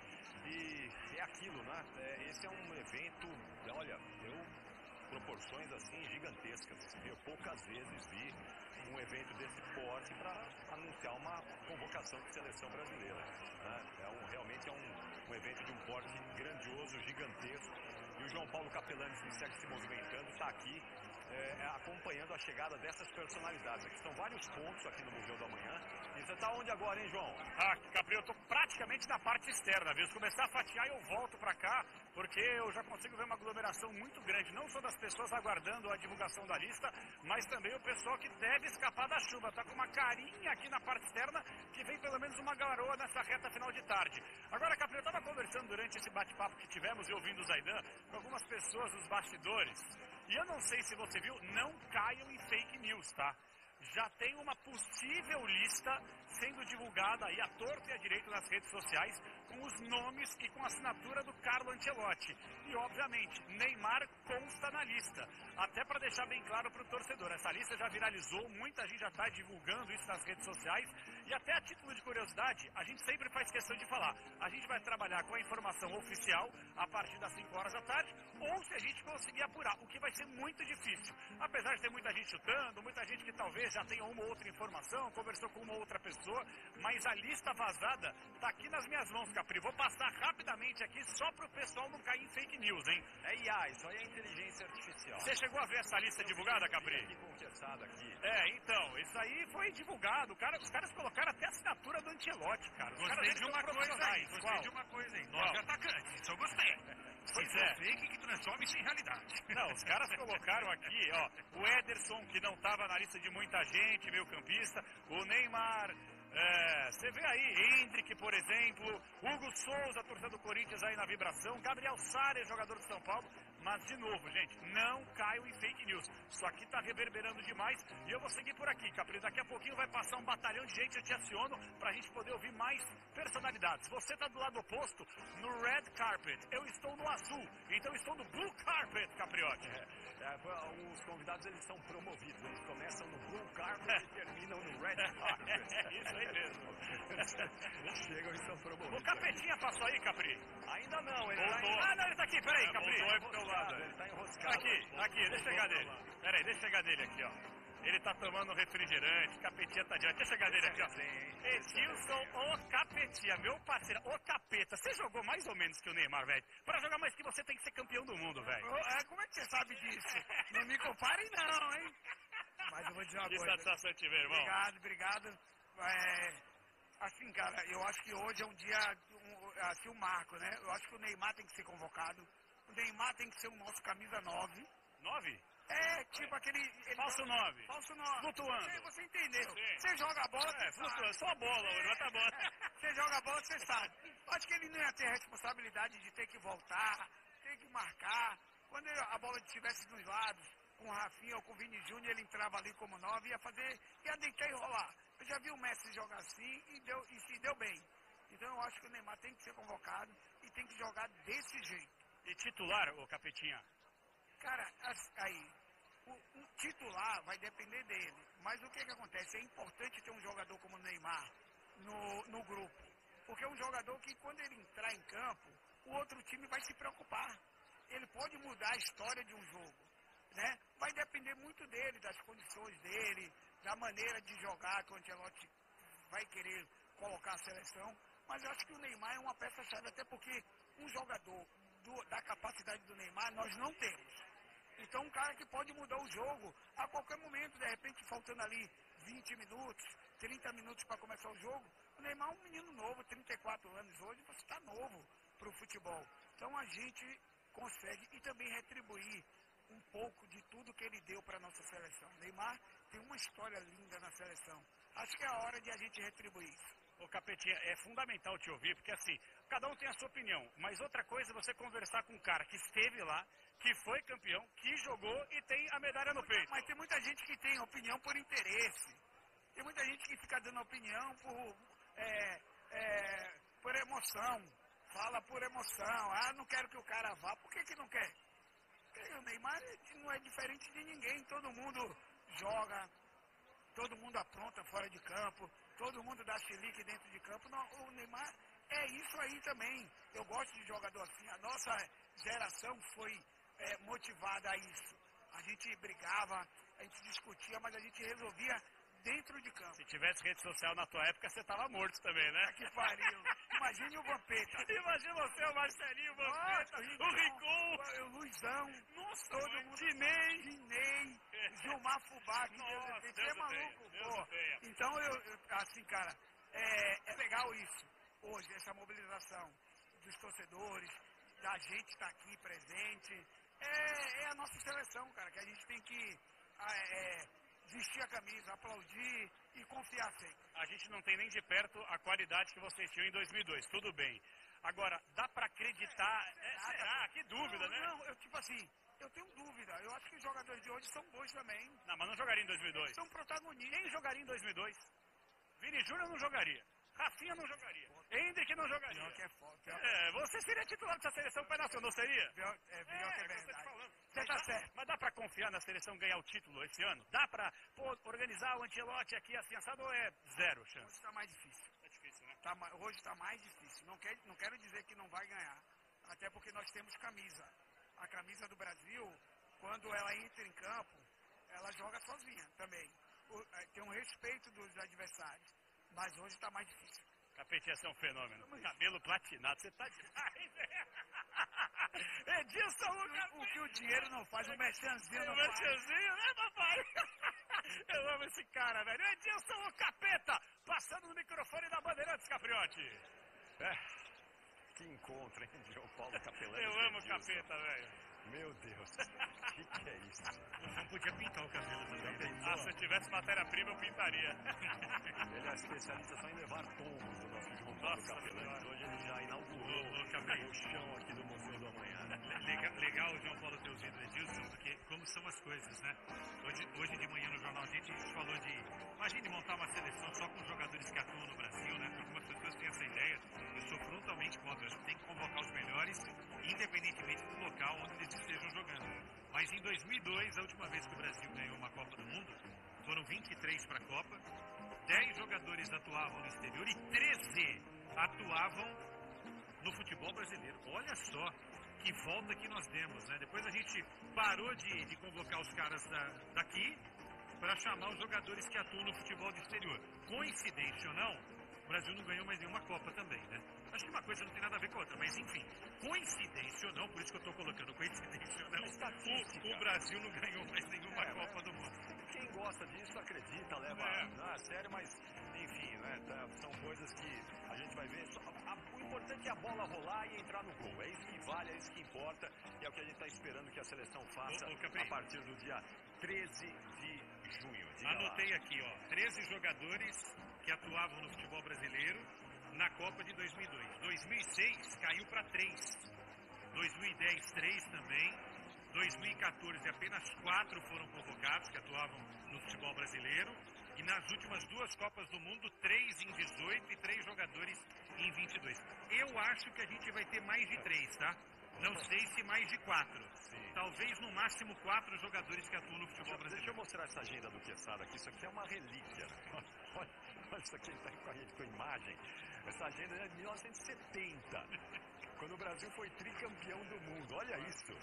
E é aquilo, né? É, esse é um evento, olha, eu proporções assim gigantescas. Eu poucas vezes vi um evento desse porte para anunciar uma convocação de seleção brasileira. Né? É um, realmente é um, um evento de um porte grandioso, gigantesco. E o João Paulo Capelanes, que segue se movimentando, está aqui é, acompanhando a chegada dessas personalidades. Aqui estão vários pontos aqui no Museu do Amanhã. E você está onde agora, hein, João?
Ah, Gabriel, eu estou praticamente na parte externa, viu? Se começar a fatiar, eu volto para cá, porque eu já consigo ver uma aglomeração muito grande, não só das pessoas aguardando a divulgação da lista, mas também o pessoal que deve escapar da chuva. Está com uma carinha aqui na parte externa, que vem pelo menos uma garoa nessa reta final de tarde. Agora, Gabriel, eu estava conversando durante esse bate-papo que tivemos e ouvindo o Zaidan com algumas pessoas dos bastidores. E eu não sei se você viu, não caiam em fake news, tá? Já tem uma possível lista sendo divulgada aí à torta e à direita nas redes sociais com os nomes e com a assinatura do Carlo Ancelotti. E, obviamente, Neymar consta na lista. Até para deixar bem claro para o torcedor, essa lista já viralizou, muita gente já está divulgando isso nas redes sociais. E até a título de curiosidade, a gente sempre faz questão de falar. A gente vai trabalhar com a informação oficial a partir das cinco horas da tarde, ou se a gente conseguir apurar, o que vai ser muito difícil. Apesar de ter muita gente chutando, muita gente que talvez já tenha uma ou outra informação, conversou com uma ou outra pessoa, mas a lista vazada está aqui nas minhas mãos, Capri. Vou passar rapidamente aqui só para o pessoal não cair em fake news, hein?
É I A, isso aí é inteligência artificial.
Você chegou a ver essa lista divulgada, Capri?
Aqui conversada aqui.
É, então, isso aí foi divulgado. Cara, os caras colocaram até a assinatura do Ancelotti, cara. Os
gostei
caras
de uma coisa aí, gostei
Qual?
de uma coisa aí. Nove atacantes, isso eu gostei.
Pois
Se
é.
for fake, que some sem realidade.
Não, os caras colocaram aqui, ó, o Ederson, que não estava na lista de muita gente, meio campista, o Neymar, é, você vê aí, Hendrick, por exemplo, Hugo Souza, torcedor do Corinthians aí na vibração, Gabriel Sara, jogador de São Paulo, mas de novo, gente, não caiam em fake news. Isso aqui tá reverberando demais e eu vou seguir por aqui, Capri. Daqui a pouquinho vai passar um batalhão de gente, eu te aciono pra gente poder ouvir mais personalidades. Você tá do lado oposto, no red carpet. Eu estou no azul, então eu estou no blue carpet, Capriotti.
É, é, os convidados, eles são promovidos. Eles começam no blue carpet e terminam no red carpet.
É isso aí mesmo.
Eles chegam e são promovidos.
O Capetinha passou aí, Capri?
Ainda não, ele
Voltou.
tá
Ah, não, ele tá aqui, peraí,
É,
Capri.
voltou aí pro teu lado.
Ele tá enroscado.
Aqui, aqui, deixa eu chegar nele. Peraí, deixa eu chegar nele aqui, ó. Ele tá tomando refrigerante, Capetinha tá diante. Deixa eu chegar nele aqui, ó. Edilson, o Capetinha, meu parceiro, o Capeta. Você jogou mais ou menos que o Neymar, velho. Pra jogar mais que você tem que ser campeão do mundo, velho.
É, como é que você sabe disso? Não me comparem não, hein? Mas eu vou dizer uma
Que
coisa.
satisfação te ver, irmão.
Obrigado, obrigado. É, assim, cara, eu acho que hoje é um dia, um, assim, um marco, né? Eu acho que o Neymar tem que ser convocado. O Neymar tem que ser o nosso camisa nove.
Nove?
É, tipo aquele... Ele
Falso nove.
Falso nove.
Flutuando.
Você, você entendeu.
Sim.
Você joga a bola,
É,
você
flutuando.
sabe.
Só a bola, hoje, mas tá bom.
Você joga a bola, você sabe. Acho que ele não ia ter a responsabilidade de ter que voltar, ter que marcar. Quando ele- a bola estivesse dos lados, com o Rafinha ou com o Vini Júnior, ele entrava ali como nove, ia fazer, ia deitar e rolar. Eu já vi o Messi jogar assim e, deu, e se deu bem. Então eu acho que o Neymar tem que ser convocado e tem que jogar desse jeito.
E titular, ô Capetinha?
Cara, as- aí, o, o titular vai depender dele. Mas o que que acontece? É importante ter um jogador como o Neymar no, no grupo. Porque é um jogador que quando ele entrar em campo, o outro time vai se preocupar. Ele pode mudar a história de um jogo, né? Vai depender muito dele, das condições dele, da maneira de jogar que o Ancelotti vai querer colocar a seleção. Mas eu acho que o Neymar é uma peça-chave, até porque um jogador do- da capacidade do Neymar nós não temos. Então, um cara que pode mudar o jogo a qualquer momento, de repente, faltando ali vinte minutos, trinta minutos para começar o jogo. O Neymar é um menino novo, trinta e quatro anos hoje, você está novo para o futebol. Então, a gente consegue e também retribuir um pouco de tudo que ele deu para a nossa seleção. O Neymar tem uma história linda na seleção. Acho que é a hora de a gente retribuir isso.
Ô Capetinha, é fundamental te ouvir, porque assim, cada um tem a sua opinião, mas outra coisa é você conversar com um cara que esteve lá, que foi campeão, que jogou e tem a medalha no peito.
Mas tem muita gente que tem opinião por interesse. Tem muita gente que fica dando opinião por, é, é, por emoção. Fala por emoção. Ah, não quero que o cara vá. Por que que não quer? Porque o Neymar não é diferente de ninguém. Todo mundo joga, todo mundo apronta fora de campo, todo mundo dá chilique dentro de campo. Não, o Neymar é isso aí também. Eu gosto de jogador assim. A nossa geração foi é, motivada a isso. A gente brigava, a gente discutia, mas a gente resolvia dentro de campo.
Se tivesse rede social na tua época, você tava morto também, né?
Que pariu. Imagine o Vampeta.
Imagina você, o Marcelinho, o Vampeta, o Rincon,
o Luizão,
nossa,
todo mundo.
Dinei.
Dinei, Gilmar Fubá, que Deus
Nossa,
defenda.
Deus
Você é
o
maluco,
tenha, Deus
pô.
o tenha.
Então, eu, eu- assim, cara, é, é legal isso. Hoje, essa mobilização dos torcedores, da gente estar aqui presente. É, é a nossa seleção, cara, que a gente tem que ah, é, vestir a camisa, aplaudir e confiar sempre.
A gente não tem nem de perto a qualidade que vocês tinham em dois mil e dois, tudo bem. Agora, dá pra acreditar? É, será? Que dúvida,
não,
né?
Não, eu tipo assim, eu tenho dúvida. Eu acho que os jogadores de hoje são bons também.
Não, mas não jogaria em dois mil e dois.
São protagonistas.
Quem jogaria em dois mil e dois? Vini Júnior não jogaria. Rafinha não jogaria. Hendrick não jogaria.
Pior que é foda. Pior,
É, você seria titular dessa seleção pai nacional, não seria?
pior, é, pior que é
É, você tá
verdade.
falando.
Você
Mas
tá
dá-
certo.
Mas dá pra confiar na seleção ganhar o título esse ano? Dá pra pô, organizar o Ancelotti aqui assim, assado ou é zero chance?
Hoje está mais difícil.
É difícil, né?
Tá ma- hoje está mais difícil. Não, quer, não quero dizer que não vai ganhar. Até porque nós temos camisa. A camisa do Brasil, quando ela entra em campo, ela joga sozinha também. O- é, tem um respeito dos adversários. Mas hoje está mais difícil.
Capetinha, você é um fenômeno. Cabelo platinado, você tá demais, velho. Edilson, o,
O que o dinheiro não faz, o merchanzinho
o
não faz.
merchanzinho, né, papai? Eu amo esse cara, velho. Edilson, o capeta, passando no microfone da Bandeirantes, Capriotti.
É, Que encontro, hein, João Paulo Capelani.
Eu amo capeta, velho.
Meu Deus, o que, que é isso?
Não podia pintar o cabelo também.
Ah, se eu tivesse matéria-prima, eu pintaria.
Ele é especialista só em levar tombos do nosso João Paulo
Nossa,
Capelani. Hoje ele já inaugurou
Ô, ô, Capri.
o chão aqui do Museu do Amanhã.
Legal, legal o João Paulo ter ouvido o Edilson, porque como são as coisas, né? Hoje, hoje de manhã no jornal a gente falou de... Imagine montar uma seleção só com jogadores que atuam no Brasil, né? Porque algumas pessoas têm essa ideia. Eu sou frontalmente contra. A gente tem que convocar os melhores, independentemente do local onde eles estejam jogando. Mas em dois mil e dois, a última vez que o Brasil ganhou uma Copa do Mundo, foram vinte e três para a Copa, dez jogadores atuavam no exterior e treze atuavam no futebol brasileiro. Olha só que volta que nós demos, né? Depois a gente parou de, de convocar os caras da, daqui para chamar os jogadores que atuam no futebol do exterior. Coincidência ou não, o Brasil não ganhou mais nenhuma Copa também, né? Acho que uma coisa não tem nada a ver com a outra, mas enfim, coincidência ou não, por isso que eu estou colocando coincidência ou não, o, o Brasil não ganhou mais nenhuma é, Copa do Mundo.
Quem gosta disso acredita, leva é. não, a sério, mas enfim, né, tá, são coisas que a gente vai ver. A, a, o importante é a bola rolar e entrar no gol. É isso que vale, é isso que importa e é o que a gente está esperando que a seleção faça ô, ô, a partir do dia treze de junho. Diga
Anotei
lá.
aqui, ó, treze jogadores que atuavam no futebol brasileiro na Copa de dois mil e dois. dois mil e seis caiu para três. dois mil e dez, três também. dois mil e quatorze, apenas quatro foram convocados que atuavam no futebol brasileiro. E nas últimas duas Copas do Mundo, três em dezoito e três jogadores em vinte e dois. Eu acho que a gente vai ter mais de três, tá? Não sei se mais de quatro. Sim. Talvez no máximo quatro jogadores que atuam no futebol
deixa,
brasileiro.
Deixa eu mostrar essa agenda do Quesada aqui. Isso aqui é uma relíquia. Olha, olha isso aqui, ele está com a gente com a imagem. Essa agenda é de mil novecentos e setenta, quando o Brasil foi tricampeão do mundo. Olha isso.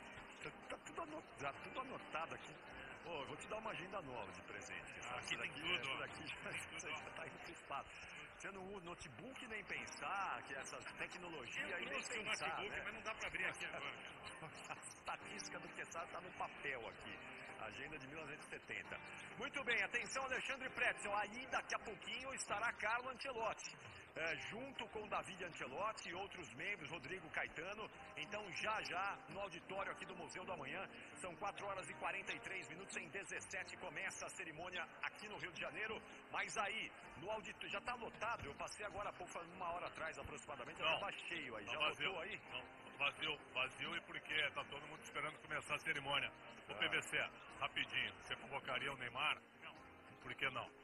Está tudo anotado, tudo anotado aqui. Oh, vou te dar uma agenda nova de presente.
Ah, aqui tem tudo.
Essa daqui já está encrispado. Você não usa notebook nem pensar, que essa tecnologia aí nem pensar, o notebook, né?
Mas não dá para abrir aqui agora.
A estatística do Quesada está no papel aqui. Agenda de mil novecentos e setenta. Muito bem, atenção Alexandre Pretzel. Aí daqui a pouquinho estará Carlo Ancelotti. É, junto com David Ancelotti e outros membros, Rodrigo Caetano. Então já já no auditório aqui do Museu do Amanhã, são quatro horas e quarenta e três minutos, em dezessete começa a cerimônia aqui no Rio de Janeiro. Mas aí, no auditório, já está lotado, eu passei agora há pouco, uma hora atrás aproximadamente, já estava cheio aí, já
vazio,
lotou aí?
Não, vazio, vazio e porque está todo mundo esperando começar a cerimônia. O ah. P V C, rapidinho, você convocaria o Neymar? Não. Por que não?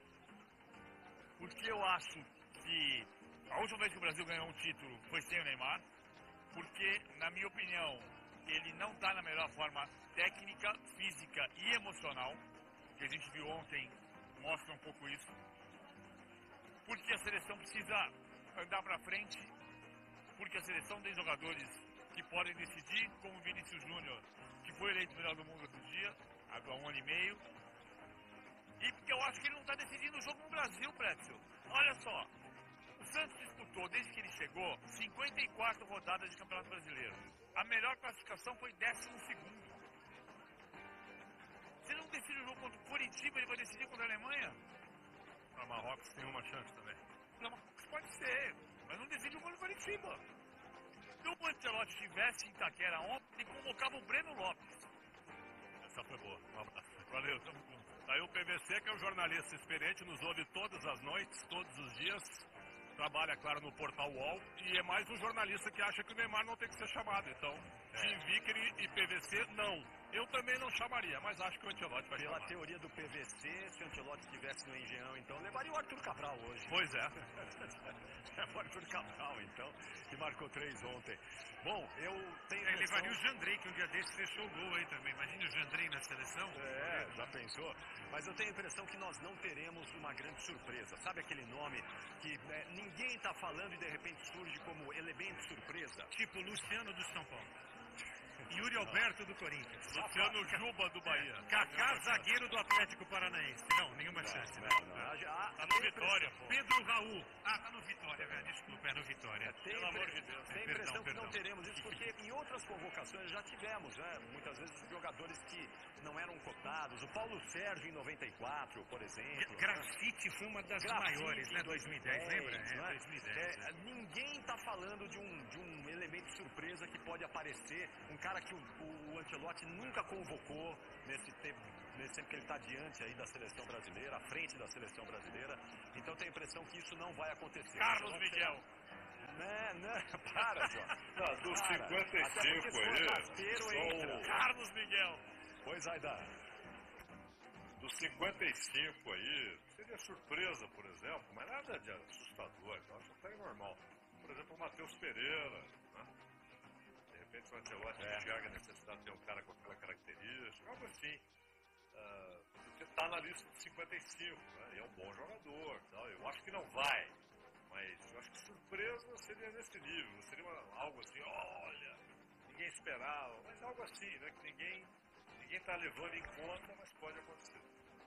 Porque eu acho que a última vez que o Brasil ganhou um título foi sem o Neymar, porque, na minha opinião, ele não está na melhor forma técnica, física e emocional, que a gente viu ontem mostra um pouco isso, porque a seleção precisa andar para frente, porque a seleção tem jogadores que podem decidir, como o Vinícius Júnior, que foi eleito melhor do mundo outro dia, há um ano e meio, e porque eu acho que ele não está decidindo o jogo no Brasil, Pretzel. Olha só, o Santos disputou, desde que ele chegou, cinquenta e quatro rodadas de Campeonato Brasileiro. A melhor classificação foi décimo segundo. Se ele não decide o jogo contra o Curitiba, ele vai decidir contra a Alemanha?
A Marrocos tem uma chance também.
Não, pode ser, mas não decide o contra o Curitiba. Se o Ancelotti estivesse em Itaquera ontem, ele convocava o Breno Lopes.
Essa foi boa. Um abraço. Valeu, tamo junto. Aí o P V C, que é um jornalista experiente, nos ouve todas as noites, todos os dias. Trabalha, claro, no Portal U O L e é mais um jornalista que acha que o Neymar não tem que ser chamado. Então, é. Tim Vickery e P V C, não. Eu também não chamaria, mas acho que o Ancelotti vai
Pela
chamar.
Pela teoria do P V C, se o Ancelotti estivesse no Engenhão, então, levaria o Arthur Cabral hoje.
Pois é.
É o Arthur Cabral, então, que marcou três ontem. Bom, eu tenho
Ele impressão... levaria o Jandrei, que um dia desse fechou o gol aí também. Imagina o Jandrei na seleção.
É, já pensou? Mas eu tenho a impressão que nós não teremos uma grande surpresa. Sabe aquele nome que é, ninguém está falando e de repente surge como elemento surpresa?
Tipo Luciano do São Paulo. Yuri Alberto do Corinthians.
Luciano Juba do Bahia.
Kaká, zagueiro do Atlético Paranaense. Não, nenhuma chance.
Não, não, não. Já-
Tá no Vitória, pô. Pedro Raul. Ah, tá no Vitória, velho. Desculpa, é no Vitória.
Tem,
Pelo amor de
impre-
Deus.
tem
É,
impressão
perdão,
que não
perdão.
teremos isso, porque em outras convocações já tivemos, né? Muitas vezes jogadores que não eram cotados. O Paulo Sérgio em noventa e quatro, por exemplo.
Grafite foi uma das
Grafite
maiores, né?
em
dois mil e dez, lembra? É,
não é?
dois mil e dez.
É, ninguém está falando de um, de um elemento surpresa que pode aparecer. Um cara que o, o, o Ancelotti nunca convocou nesse tempo, nesse tempo que ele está diante aí da seleção brasileira, à frente da seleção brasileira. Então tem a impressão que isso não vai acontecer.
Carlos
Então,
Miguel.
Não, não, para, João.
Não, dos
Para.
cinquenta e
Até porque
cinco
se for
aí,
rasteiro,
só
entra.
o-
Carlos Miguel.
Pois vai dar.
Dos cinquenta e cinco aí, seria surpresa, por exemplo, mas nada de assustador, eu acho até normal. Por exemplo, o Matheus Pereira, né? De repente o Ancelotti
É.
enxerga a necessidade de ter um cara com aquela característica, algo assim. Ah, porque está na lista de cinquenta e cinco, né? E é um bom jogador, tal. Eu acho que não vai, mas eu acho que surpresa seria nesse nível, não seria uma- algo assim, olha, ninguém esperava, mas algo assim, né? Que ninguém ninguém está levando em conta, mas pode acontecer.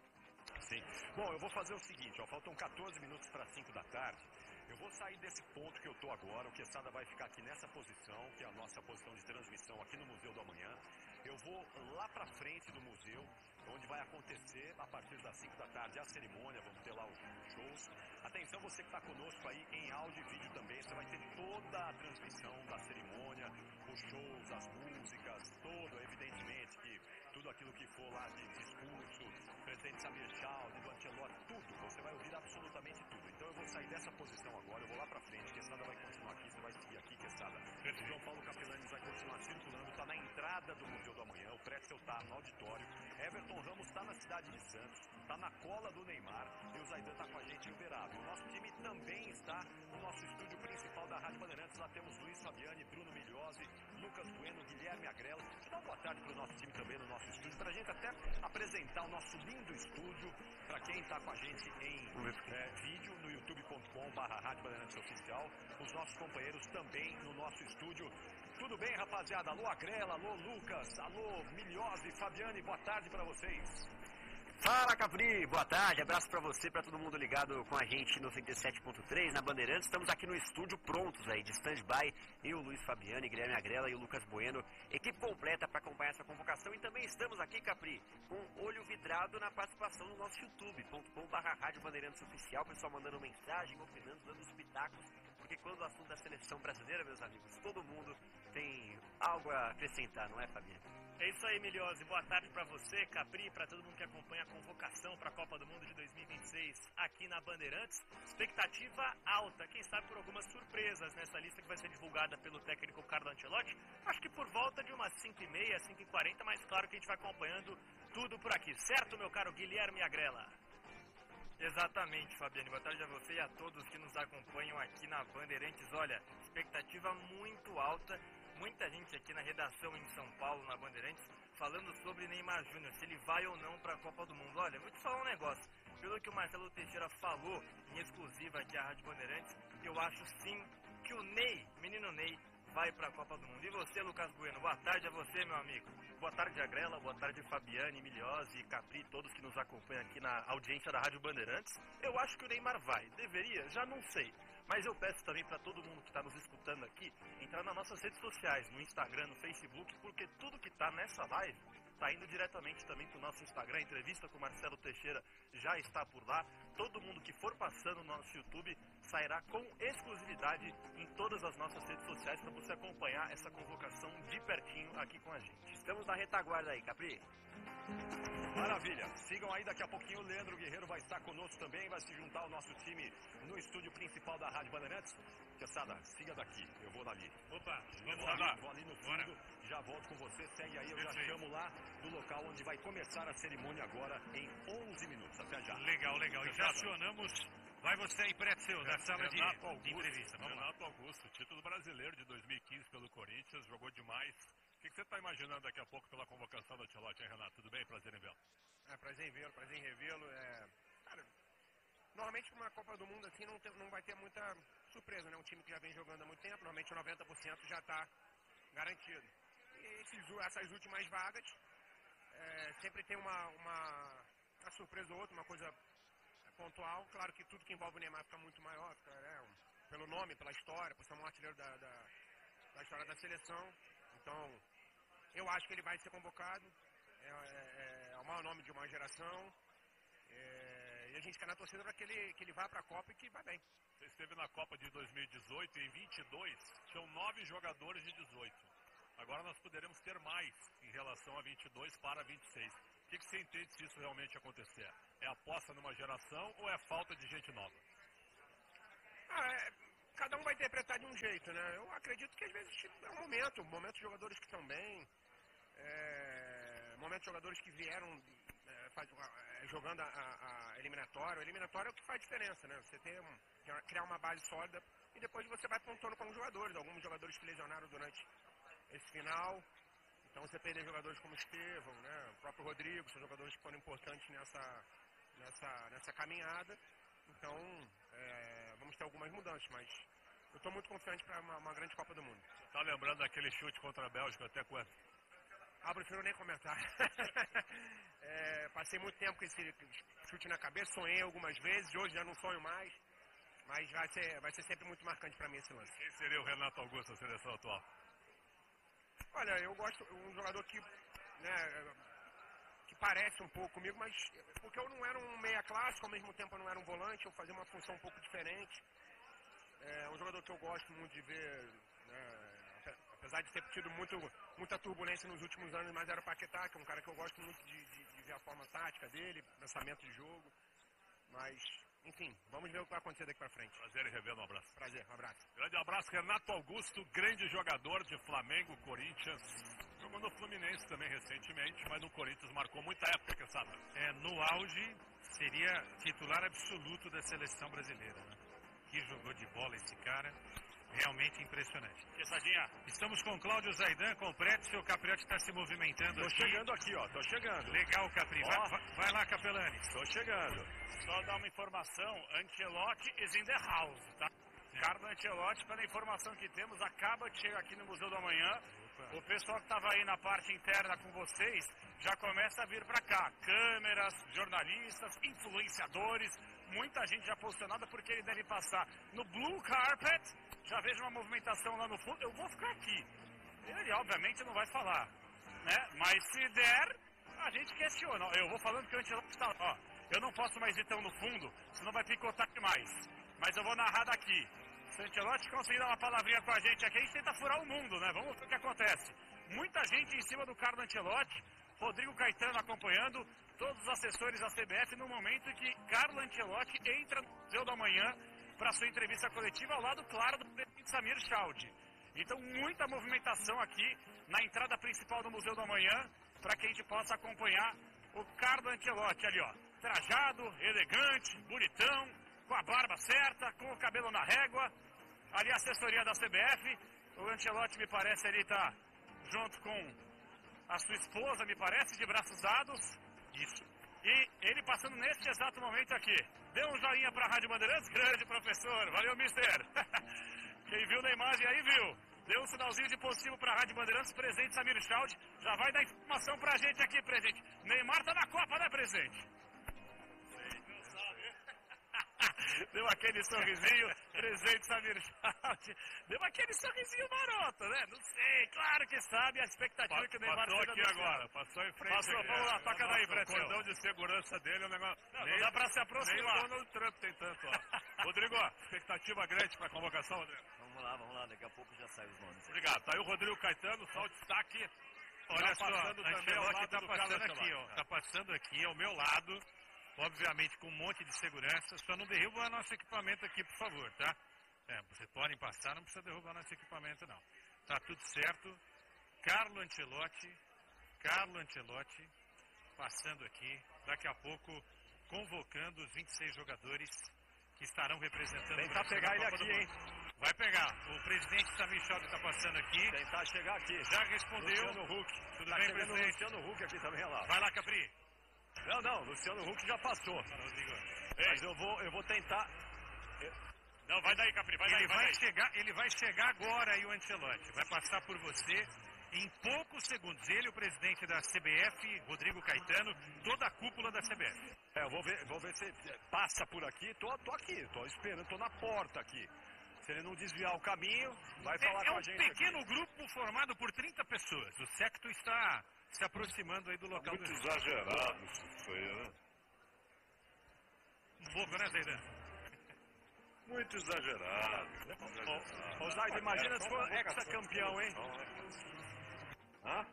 Sim. Bom, eu vou fazer o seguinte, ó, faltam quatorze minutos para cinco da tarde. Eu vou sair desse ponto que eu tô agora, o Quesada vai ficar aqui nessa posição, que é a nossa posição de transmissão aqui no Museu do Amanhã. Eu vou lá para frente do museu, onde vai acontecer, a partir das cinco da tarde, a cerimônia, vamos ter lá os shows. Atenção, você que está conosco aí em áudio e vídeo também, você vai ter toda a transmissão da cerimônia, os shows, as músicas, todo, evidentemente, que tudo aquilo que for lá de discurso, presidente Samir Chowdhury, do Ancelotti, tudo, você vai ouvir absolutamente tudo. Então eu vou sair dessa posição agora, eu vou lá pra frente, Quesada vai continuar aqui, você vai seguir aqui, Quesada. O João Paulo Capelanes vai continuar circulando, está na entrada do Museu do Amanhã, o Pretzel está no auditório, Everton Ramos está na cidade de Santos, está na cola do Neymar, e o Zaidan está com a gente em Uberaba. O nosso time também está no nosso estúdio principal da Rádio Bandeirantes, lá temos Luiz Fabiani, Bruno Migliosi, Lucas Bueno, Guilherme Agrela. Deixa eu dar uma boa tarde para o nosso time também no nosso estúdio, para a gente até apresentar o nosso lindo estúdio, para quem está com a gente em é, vídeo, no youtube ponto com barra Rádio Bandeirantes Oficial, os nossos companheiros também no nosso estúdio. Tudo bem, rapaziada? Alô, Agrela, alô, Lucas, alô, Migliosi, Fabiani, boa tarde para vocês.
Fala, Capri, boa tarde, abraço pra você, pra todo mundo ligado com a gente no noventa e sete ponto três, na Bandeirantes. Estamos aqui no estúdio prontos aí, de stand-by, eu, Luiz Fabiani, Guilherme Agrela e o Lucas Bueno, equipe completa para acompanhar essa convocação. E também estamos aqui, Capri, com olho vidrado na participação no nosso youtube ponto com barra Rádio Bandeirantes Oficial, pessoal mandando mensagem, opinando, dando os pitacos, porque quando o assunto da seleção brasileira, meus amigos, todo mundo tem algo a acrescentar, não é, Fabiano?
É isso aí, Migliosi. Boa tarde para você, Capri, para todo mundo que acompanha a convocação para a Copa do Mundo de dois mil e vinte e seis aqui na Bandeirantes. Expectativa alta, quem sabe por algumas surpresas nessa lista que vai ser divulgada pelo técnico Carlo Ancelotti. Acho que por volta de umas cinco e meia, cinco e quarenta, mas claro que a gente vai acompanhando tudo por aqui. Certo, meu caro Guilherme Agrela?
Exatamente, Fabiane. Boa tarde a você e a todos que nos acompanham aqui na Bandeirantes. Olha, expectativa muito alta. Muita gente aqui na redação em São Paulo, na Bandeirantes, falando sobre Neymar Júnior, se ele vai ou não para a Copa do Mundo. Olha, vou te falar um negócio. Pelo que o Marcelo Teixeira falou em exclusiva aqui à Rádio Bandeirantes, eu acho sim que o Ney, menino Ney, vai para a Copa do Mundo. E você, Lucas Bueno? Boa tarde a você, meu amigo.
Boa tarde, Agrela. Boa tarde, Fabiane, Migliosi, Capri, todos que nos acompanham aqui na audiência da Rádio Bandeirantes. Eu acho que o Neymar vai. Deveria? Já não sei. Mas eu peço também para todo mundo que está nos escutando aqui, entrar nas nossas redes sociais, no Instagram, no Facebook, porque tudo que está nessa live está indo diretamente também para o nosso Instagram. A entrevista com o Marcelo Teixeira já está por lá. Todo mundo que for passando no nosso YouTube sairá com exclusividade em todas as nossas redes sociais para você acompanhar essa convocação de pertinho aqui com a gente.
Estamos na retaguarda aí, Capri.
Maravilha, sigam aí, daqui a pouquinho o Leandro Guerreiro vai estar conosco também, vai se juntar ao nosso time no estúdio principal da Rádio Bandeirantes. Quesada, siga daqui, eu vou ali.
Opa,
Eu
vamos
vou
lá.
ali, vou ali no
Bora.
fundo, já volto com você, segue aí, eu já
Perfeito.
chamo lá do local onde vai começar a cerimônia agora em onze minutos, até já.
Legal, legal. E já acionamos. Vai você aí, Pretzel, da sala de,
Renato
de
Augusto,
entrevista. Vamos lá.
Renato Augusto, título brasileiro de dois mil e quinze pelo Corinthians, jogou demais. O que, que você está imaginando daqui a pouco pela convocação do Ancelotti, hein, Renato? Tudo bem? Prazer em vê-lo.
É, prazer em vê-lo, prazer em revê-lo. É... Cara, normalmente uma Copa do Mundo assim não, tem, não vai ter muita surpresa, né? Um time que já vem jogando há muito tempo, normalmente noventa por cento já está garantido. esses, essas últimas vagas, é, sempre tem uma, uma, uma surpresa ou outra, uma coisa pontual. Claro que tudo que envolve o Neymar fica muito maior, fica, né, pelo nome, pela história, por ser um artilheiro da, da, da história da seleção. Então, eu acho que ele vai ser convocado. É, é, é o maior nome de uma geração. É, e a gente quer na torcida para que ele, que ele vá para a Copa e que vá bem.
Você esteve na Copa de dois mil e dezoito e em vinte e dois tinham nove jogadores de dezoito. Agora nós poderemos ter mais em relação a vinte e dois para vinte e seis. O que, que você entende se isso realmente acontecer? É aposta numa geração ou é falta de gente nova?
Ah, é, cada um vai interpretar de um jeito, né? Eu acredito que às vezes é um momento, um momento de jogadores que estão bem, é, momento de jogadores que vieram é, faz, é, jogando a, a, a eliminatória. O eliminatório é o que faz diferença, né? Você tem um, criar uma base sólida e depois você vai pontuando com os jogadores. Alguns jogadores que lesionaram durante esse final. Então você perdeu jogadores como Estevão, né? O próprio Rodrigo, são jogadores que foram importantes nessa, nessa, nessa caminhada. Então, é, vamos ter algumas mudanças, mas eu estou muito confiante para uma, uma grande Copa do Mundo.
Tá lembrando daquele chute contra a Bélgica até quando?
Ah, prefiro nem comentar. é, passei muito tempo com esse chute na cabeça, sonhei algumas vezes, hoje já não sonho mais, mas vai ser, vai ser sempre muito marcante para mim esse lance.
Quem seria o Renato Augusto da seleção atual?
Olha, eu gosto de um jogador que, né, que parece um pouco comigo, mas porque eu não era um meia clássico, ao mesmo tempo eu não era um volante, eu fazia uma função um pouco diferente. É um jogador que eu gosto muito de ver, né, apesar de ter tido muito, muita turbulência nos últimos anos, mas era o Paquetá, que é um cara que eu gosto muito de, de, de ver a forma tática dele, pensamento de jogo. Mas, enfim, vamos ver o que vai acontecer daqui pra frente.
Prazer em rever, um abraço.
Prazer, um abraço.
Grande abraço, Renato Augusto, grande jogador de Flamengo, Corinthians. Jogou no Fluminense também recentemente, mas no Corinthians marcou muita época, que sabe?
É, no auge, seria titular absoluto da seleção brasileira, né? Que jogou de bola esse cara, realmente impressionante.
Quesadinha.
Estamos com Cláudio Zaidan, com o Prédio, o Capriotti está se movimentando
tô
aqui.
Tô chegando aqui, ó, tô chegando.
Legal, Capri. Vai, vai, vai lá, Capelani.
Tô chegando.
Só dar uma informação, Ancelotti is in the house, tá? É. Carlo Ancelotti, pela informação que temos, acaba de chegar aqui no Museu do Amanhã. Opa. O pessoal que estava aí na parte interna com vocês já começa a vir para cá. Câmeras, jornalistas, influenciadores, muita gente já posicionada porque ele deve passar no Blue Carpet. Já vejo uma movimentação lá no fundo. Eu vou ficar aqui. Ele obviamente não vai falar, né? Mas se der, a gente questiona. Eu vou falando que o Ancelotti está, ó, eu não posso mais ir tão no fundo, senão vai picotar demais. Mas eu vou narrar daqui. Se o Ancelotti conseguir dar uma palavrinha com a gente aqui, a gente tenta furar o mundo, né? Vamos ver o que acontece. Muita gente em cima do Carlo Ancelotti, Rodrigo Caetano acompanhando, todos os assessores da C B F no momento em que Carlo Ancelotti entra no Museu da Manhã para sua entrevista coletiva ao lado, claro, do presidente Samir Chaudhry. Então, muita movimentação aqui na entrada principal do Museu da Manhã para que a gente possa acompanhar o Carlo Ancelotti ali, ó. Trajado, elegante, bonitão, com a barba certa, com o cabelo na régua. Ali a assessoria da C B F. O Ancelotti, me parece, ali tá junto com a sua esposa, me parece, de braços dados. Isso. E ele passando neste exato momento aqui. Deu um joinha pra Rádio Bandeirantes. Grande professor. Valeu, mister. Quem viu na imagem aí, viu. Deu um sinalzinho de positivo pra Rádio Bandeirantes. Presidente Samir Chaudhry já vai dar informação pra gente aqui, presidente. Neymar tá na Copa, né, presidente? Deu aquele sorrisinho, presidente Samir Chaudhry. Deu aquele sorrisinho maroto, né? Não sei, claro que sabe a expectativa pa, que o Neymar
passou aqui agora, passou em frente.
Passou, vamos lá, toca daí, Pretinho.
O cordão de segurança dele é um negócio...
Não, nem, não dá pra se aproximar.
Nem o Donald Trump tem tanto, ó. Rodrigo, expectativa grande pra convocação, Rodrigo?
Vamos lá, vamos lá, daqui a pouco já sai os nomes.
Obrigado, tá aí o Rodrigo Caetano, só o destaque.
Olha tá só, passando também ao lado tá do passando aqui, ó. Tá passando aqui ao meu lado. Obviamente com um monte de segurança, só não derruba nosso equipamento aqui, por favor, tá? É, vocês podem passar, não precisa derrubar nosso equipamento, não. Tá tudo certo. Carlo Ancelotti, Carlo Ancelotti, passando aqui, daqui a pouco, convocando os vinte e seis jogadores que estarão representando...
Tentar pegar ele aqui, hein?
Vai pegar. O presidente Samir Chaudhry está passando aqui.
Tentar chegar aqui.
Já respondeu.
Luciano Huck.
Tudo
tá
bem, presidente?
Luciano Huck aqui também, olha lá.
Vai lá, Capri.
Não, não, Luciano Huck já passou.
Rodrigo.
Mas eu vou, eu vou tentar...
Não, vai daí, Capri, vai
ele
daí, vai
vai
daí.
Chegar, ele vai chegar agora aí, o Ancelotti. Vai passar por você em poucos segundos. Ele, o presidente da C B F, Rodrigo Caetano, toda a cúpula da C B F.
É, eu vou ver, vou ver se passa por aqui. Tô, tô aqui, tô esperando, tô na porta aqui. Se ele não desviar o caminho, vai falar
é,
com
é
a gente.
É um pequeno
aqui.
grupo formado por trinta pessoas. O séquito está se aproximando aí do local.
Muito
do...
exagerado isso aí, né?
Um pouco, né, Zaidan?
Muito exagerado.
Ô, Zaidan, imagina se for ex-campeão, hein?
Hã?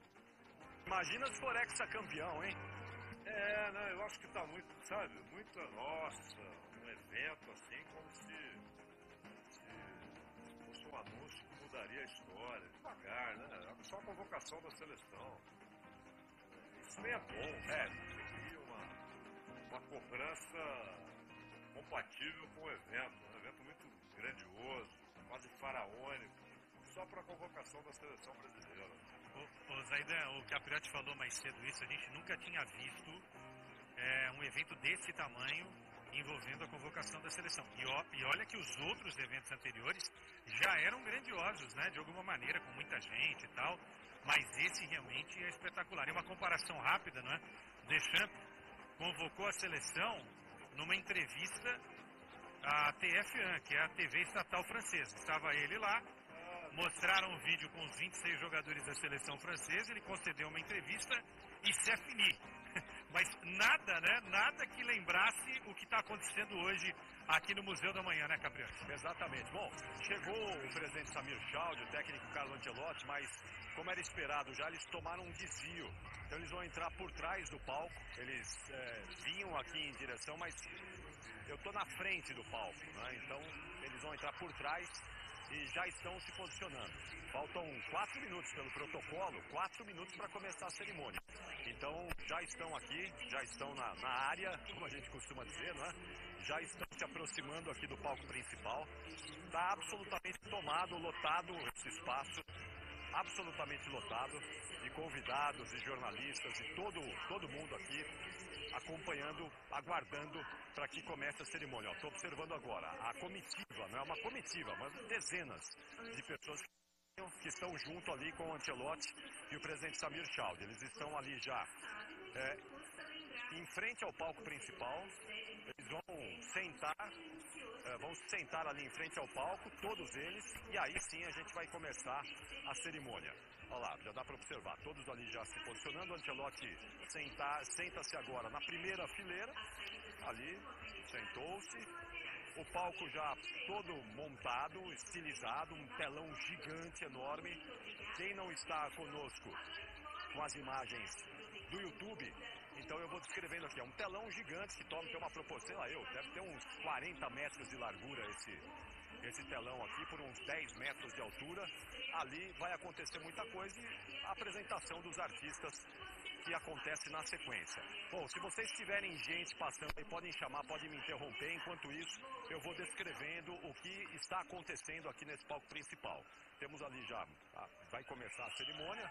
Imagina se for ex-campeão, hein?
É, não, eu acho que tá muito, sabe, muito, nossa, um evento assim, como se, se, se fosse um anúncio que mudaria a história, devagar, né? É só a convocação da seleção. Isso nem é bom,
é.
Tem uma, uma cobrança compatível com o evento, um evento muito grandioso, quase faraônico, só para a convocação da seleção brasileira.
Ô, ô Zaidan, o Capriotti falou mais cedo isso, a gente nunca tinha visto é, um evento desse tamanho envolvendo a convocação da seleção. E, ó, e olha que os outros eventos anteriores já eram grandiosos, né? De alguma maneira, com muita gente e tal, mas esse realmente é espetacular. E uma comparação rápida, não é? Deschamps convocou a seleção numa entrevista à T F um, que é a T V estatal francesa. Estava ele lá, mostraram um vídeo com os vinte e seis jogadores da seleção francesa, ele concedeu uma entrevista e se fini. Mas nada, né? Nada que lembrasse o que está acontecendo hoje aqui no Museu da Manhã, né, Capriotti?
Exatamente. Bom, chegou o presidente Samir Chaude, o técnico Carlo Ancelotti, mas como era esperado já, eles tomaram um desvio. Então eles vão entrar por trás do palco, eles é, vinham aqui em direção, mas eu estou na frente do palco, né? Então eles vão entrar por trás e já estão se posicionando. Faltam quatro minutos pelo protocolo, quatro minutos para começar a cerimônia. Então já estão aqui, já estão na, na área, como a gente costuma dizer, não é? Já estão se aproximando aqui do palco principal. Está absolutamente tomado, lotado esse espaço, absolutamente lotado, de convidados e jornalistas e todo, todo mundo aqui acompanhando, aguardando para que comece a cerimônia. Estou observando agora a comitiva, não é uma comitiva, mas dezenas de pessoas que estão junto ali com o Ancelotti e o presidente Samir Chaude. Eles estão ali já é, em frente ao palco principal. Eles vão sentar, é, vão sentar ali em frente ao palco, todos eles, e aí sim a gente vai começar a cerimônia. Olha lá, já dá para observar, todos ali já se posicionando. O Ancelotti sentar, senta-se agora na primeira fileira, ali, sentou-se. O palco já todo montado, estilizado, um telão gigante, enorme. Quem não está conosco com as imagens do YouTube, então eu vou descrevendo aqui. É um telão gigante que toma, tem uma proporção, sei lá, eu, deve ter uns quarenta metros de largura esse, esse telão aqui, por uns dez metros de altura. Ali vai acontecer muita coisa e a apresentação dos artistas que acontece na sequência. Bom, se vocês tiverem gente passando aí, podem chamar, podem me interromper. Enquanto isso, eu vou descrevendo o que está acontecendo aqui nesse palco principal. Temos ali já, tá? Vai começar a cerimônia.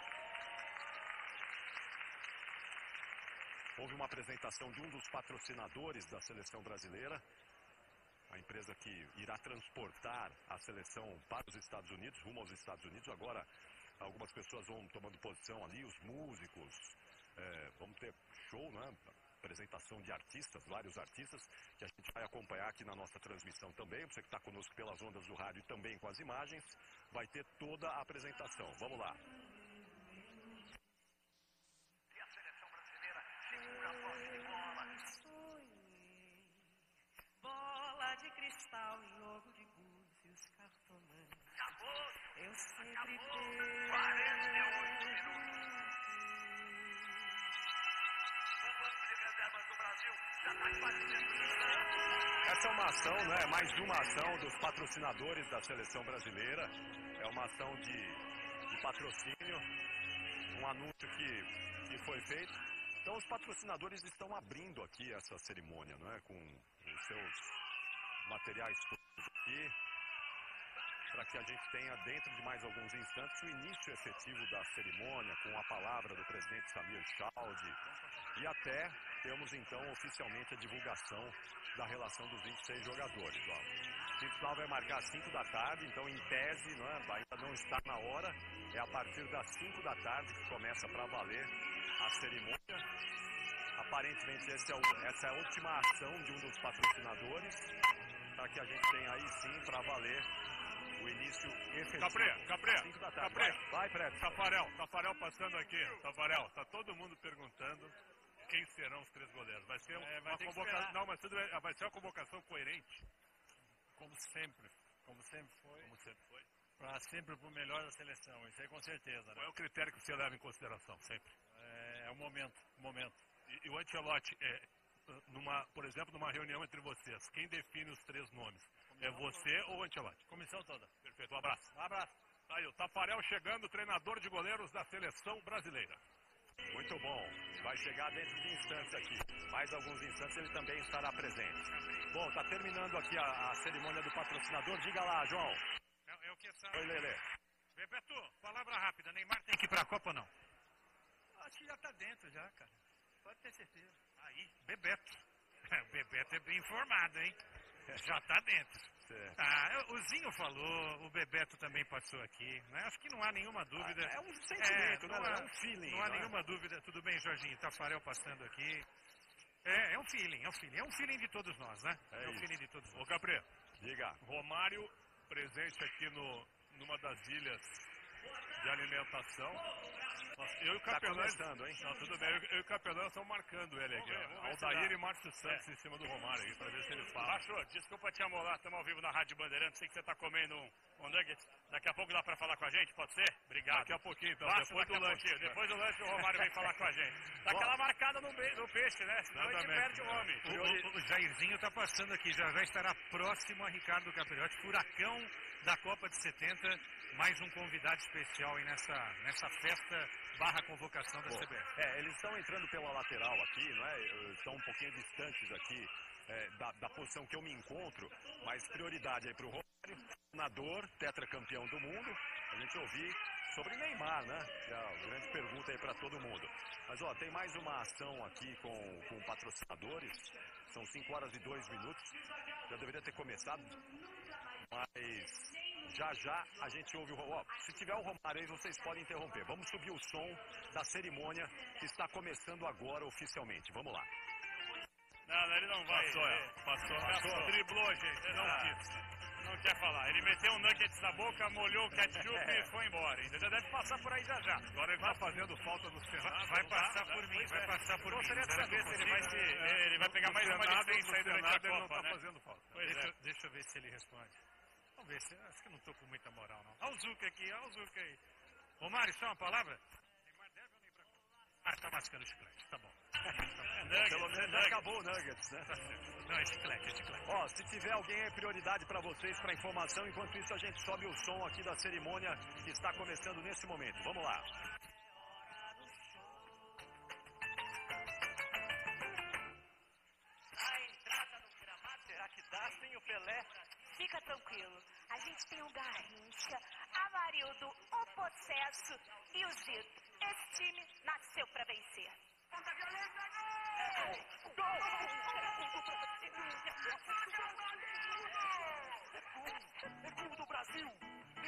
Houve uma apresentação de um dos patrocinadores da seleção brasileira, a empresa que irá transportar a seleção para os Estados Unidos, rumo aos Estados Unidos. Agora, algumas pessoas vão tomando posição ali, os músicos, é, vamos ter show, né? Apresentação de artistas, vários artistas, que a gente vai acompanhar aqui na nossa transmissão também. Você que está conosco pelas ondas do rádio e também com as imagens, vai ter toda a apresentação. Vamos lá.
E a seleção brasileira segura a posse de bola. Bola de cristal, jogo de búzios, cartomante. Acabou! Eu sempre tenho. quarenta e oito minutos. O banco de reservas do Brasil já está quase terminando.
Essa é uma ação, né? Mais uma ação dos patrocinadores da seleção brasileira. É uma ação de, de patrocínio, um anúncio que, que foi feito. Então os patrocinadores estão abrindo aqui essa cerimônia, não é? Com os seus materiais todos aqui. para que a gente tenha, dentro de mais alguns instantes, o início efetivo da cerimônia, com a palavra do presidente Samir Chaldi. E até temos, então, oficialmente a divulgação da relação dos vinte e seis jogadores. Ó. O final vai marcar às cinco da tarde, então, em tese, não é? Ainda não está na hora. É a partir das cinco da tarde que começa para valer a cerimônia. Aparentemente, esse é o, essa é a última ação de um dos patrocinadores, para que a gente tenha aí sim para valer o início efetivo.
Capri, Capri,
cinco da tarde.
Capri.
Vai, vai Preto.
Tafarel, Tafarel passando aqui. Tafarel, tá todo mundo perguntando quem serão os três goleiros. Vai ser
É, vai
uma
ter que
convocação.
esperar.
Não, mas tudo bem, vai ser uma convocação coerente.
Como sempre, como sempre foi.
Como sempre foi.
Para sempre pro melhor da seleção, isso aí com certeza. Né?
Qual é o critério que você leva em consideração sempre?
É, é o momento, o momento.
E, e o Ancelotti, é, numa, por exemplo, numa reunião entre vocês, quem define os três nomes? É você ou o Ancelotti?
Comissão toda.
Perfeito, um abraço.
Um abraço.
Tá aí o Tafarel chegando, treinador de goleiros da seleção brasileira.
Muito bom. Vai chegar dentro de instantes aqui. Mais alguns instantes ele também estará presente. Bom, tá terminando aqui a, a cerimônia do patrocinador. Diga lá, João.
Eu, eu que sabe.
Oi, Lelê.
Bebeto, palavra rápida. Neymar tem que ir pra Copa ou não?
Acho que já tá dentro já, cara. Pode ter certeza.
Aí, Bebeto. O Bebeto é bem informado, hein? Já tá dentro.
Certo.
Ah, o Zinho falou, o Bebeto também passou aqui. Né? Acho que não há nenhuma dúvida.
Ah, é um sentimento,
não
né?
há,
É um feeling.
Não há
não é?
nenhuma dúvida. Tudo bem, Jorginho? Tafarel passando aqui. É, é um feeling, é um feeling. É um feeling de todos nós, né?
É
um
isso.
feeling de todos nós.
Ô, Capri,
Diga.
Romário presente aqui no, numa das ilhas de alimentação. Nossa, eu e o
Tá
Capelão.
começando, hein?
Não, tudo bem, eu, eu e o Capelão estamos marcando ele aqui.
Vamos ver, vamos ver se
Aldair
dá.
e Márcio Santos em cima do Romário aí, pra ver se ele fala.
Baixo, desculpa te amolar, estamos ao vivo na Rádio Bandeirantes, sei que você está comendo um, um nuggets. Daqui a pouco dá para falar com a gente, pode ser? Obrigado.
Daqui a pouquinho, então,
Passa
depois
daqui
do
a
lanche.
pouquinho. Depois do lanche o Romário vem falar com a gente. Dá
Bom.
aquela marcada no, be- no peixe, né? Senão a gente
Exatamente.
perde o homem.
O, o, o Jairzinho está passando aqui, já já estará próximo a Ricardo Capriotti, furacão da Copa de setenta, mais um convidado especial aí nessa, nessa festa barra convocação da
Bom,
C B F.
é, eles estão entrando pela lateral aqui, não é? Estão um pouquinho distantes aqui é, da, da posição que eu me encontro, mas prioridade aí para o Romário, treinador, tetracampeão do mundo. A gente ouvir sobre Neymar, né? Que é a grande pergunta aí para todo mundo. Mas ó, tem mais uma ação aqui com, com patrocinadores. São cinco horas e dois minutos. Já deveria ter começado, mas já já a gente ouve o Romário. Se tiver o Romário aí, vocês podem interromper. Vamos subir o som da cerimônia que está começando agora oficialmente. Vamos lá.
Não, não, ele não vai.
Passou, é. Passou, passou.
Driblou, gente. Ele não
Ah.
quis. Não quer falar. Ele meteu um nuggets na boca, molhou o ketchup e foi embora. Entendeu? Deve passar por aí já já.
Agora ele tá fazendo falta no Senado.
Vai
não
passar
tá?
por mim,
Pois
vai
é.
passar por mim.
Gostaria de
Será
saber
que
se
eu
ele vai,
consigo?
se, é, ele vai pegar mais
No
uma
Senado,
licença
no
aí durante a
Senado ele não
Copa,
tá
né?
fazendo falta.
Pois
Deixa,
é.
deixa eu ver se ele responde. Vamos ver, se, acho que eu não estou com muita moral, não. Olha o Zuca aqui, olha o Zuca aí. Ô, Mário, só uma palavra? Neymar deve ou nem pra Copa? Ah, tá mascando o chiclete, tá bom.
Pelo menos já acabou o Nuggets, né?
Não, é chiclete, é chiclete.
Ó, se tiver alguém, é prioridade para vocês, para informação. Enquanto isso, a gente sobe o som aqui da cerimônia que está começando nesse momento. Vamos lá.
A entrada no gramado, será que dá sem o Pelé? Fica tranquilo, a gente tem o Garrincha, Amarildo, o Possesso e o Zito. Esse time nasceu pra vencer. Conta violenta, gol! Gol! É gol do Brasil!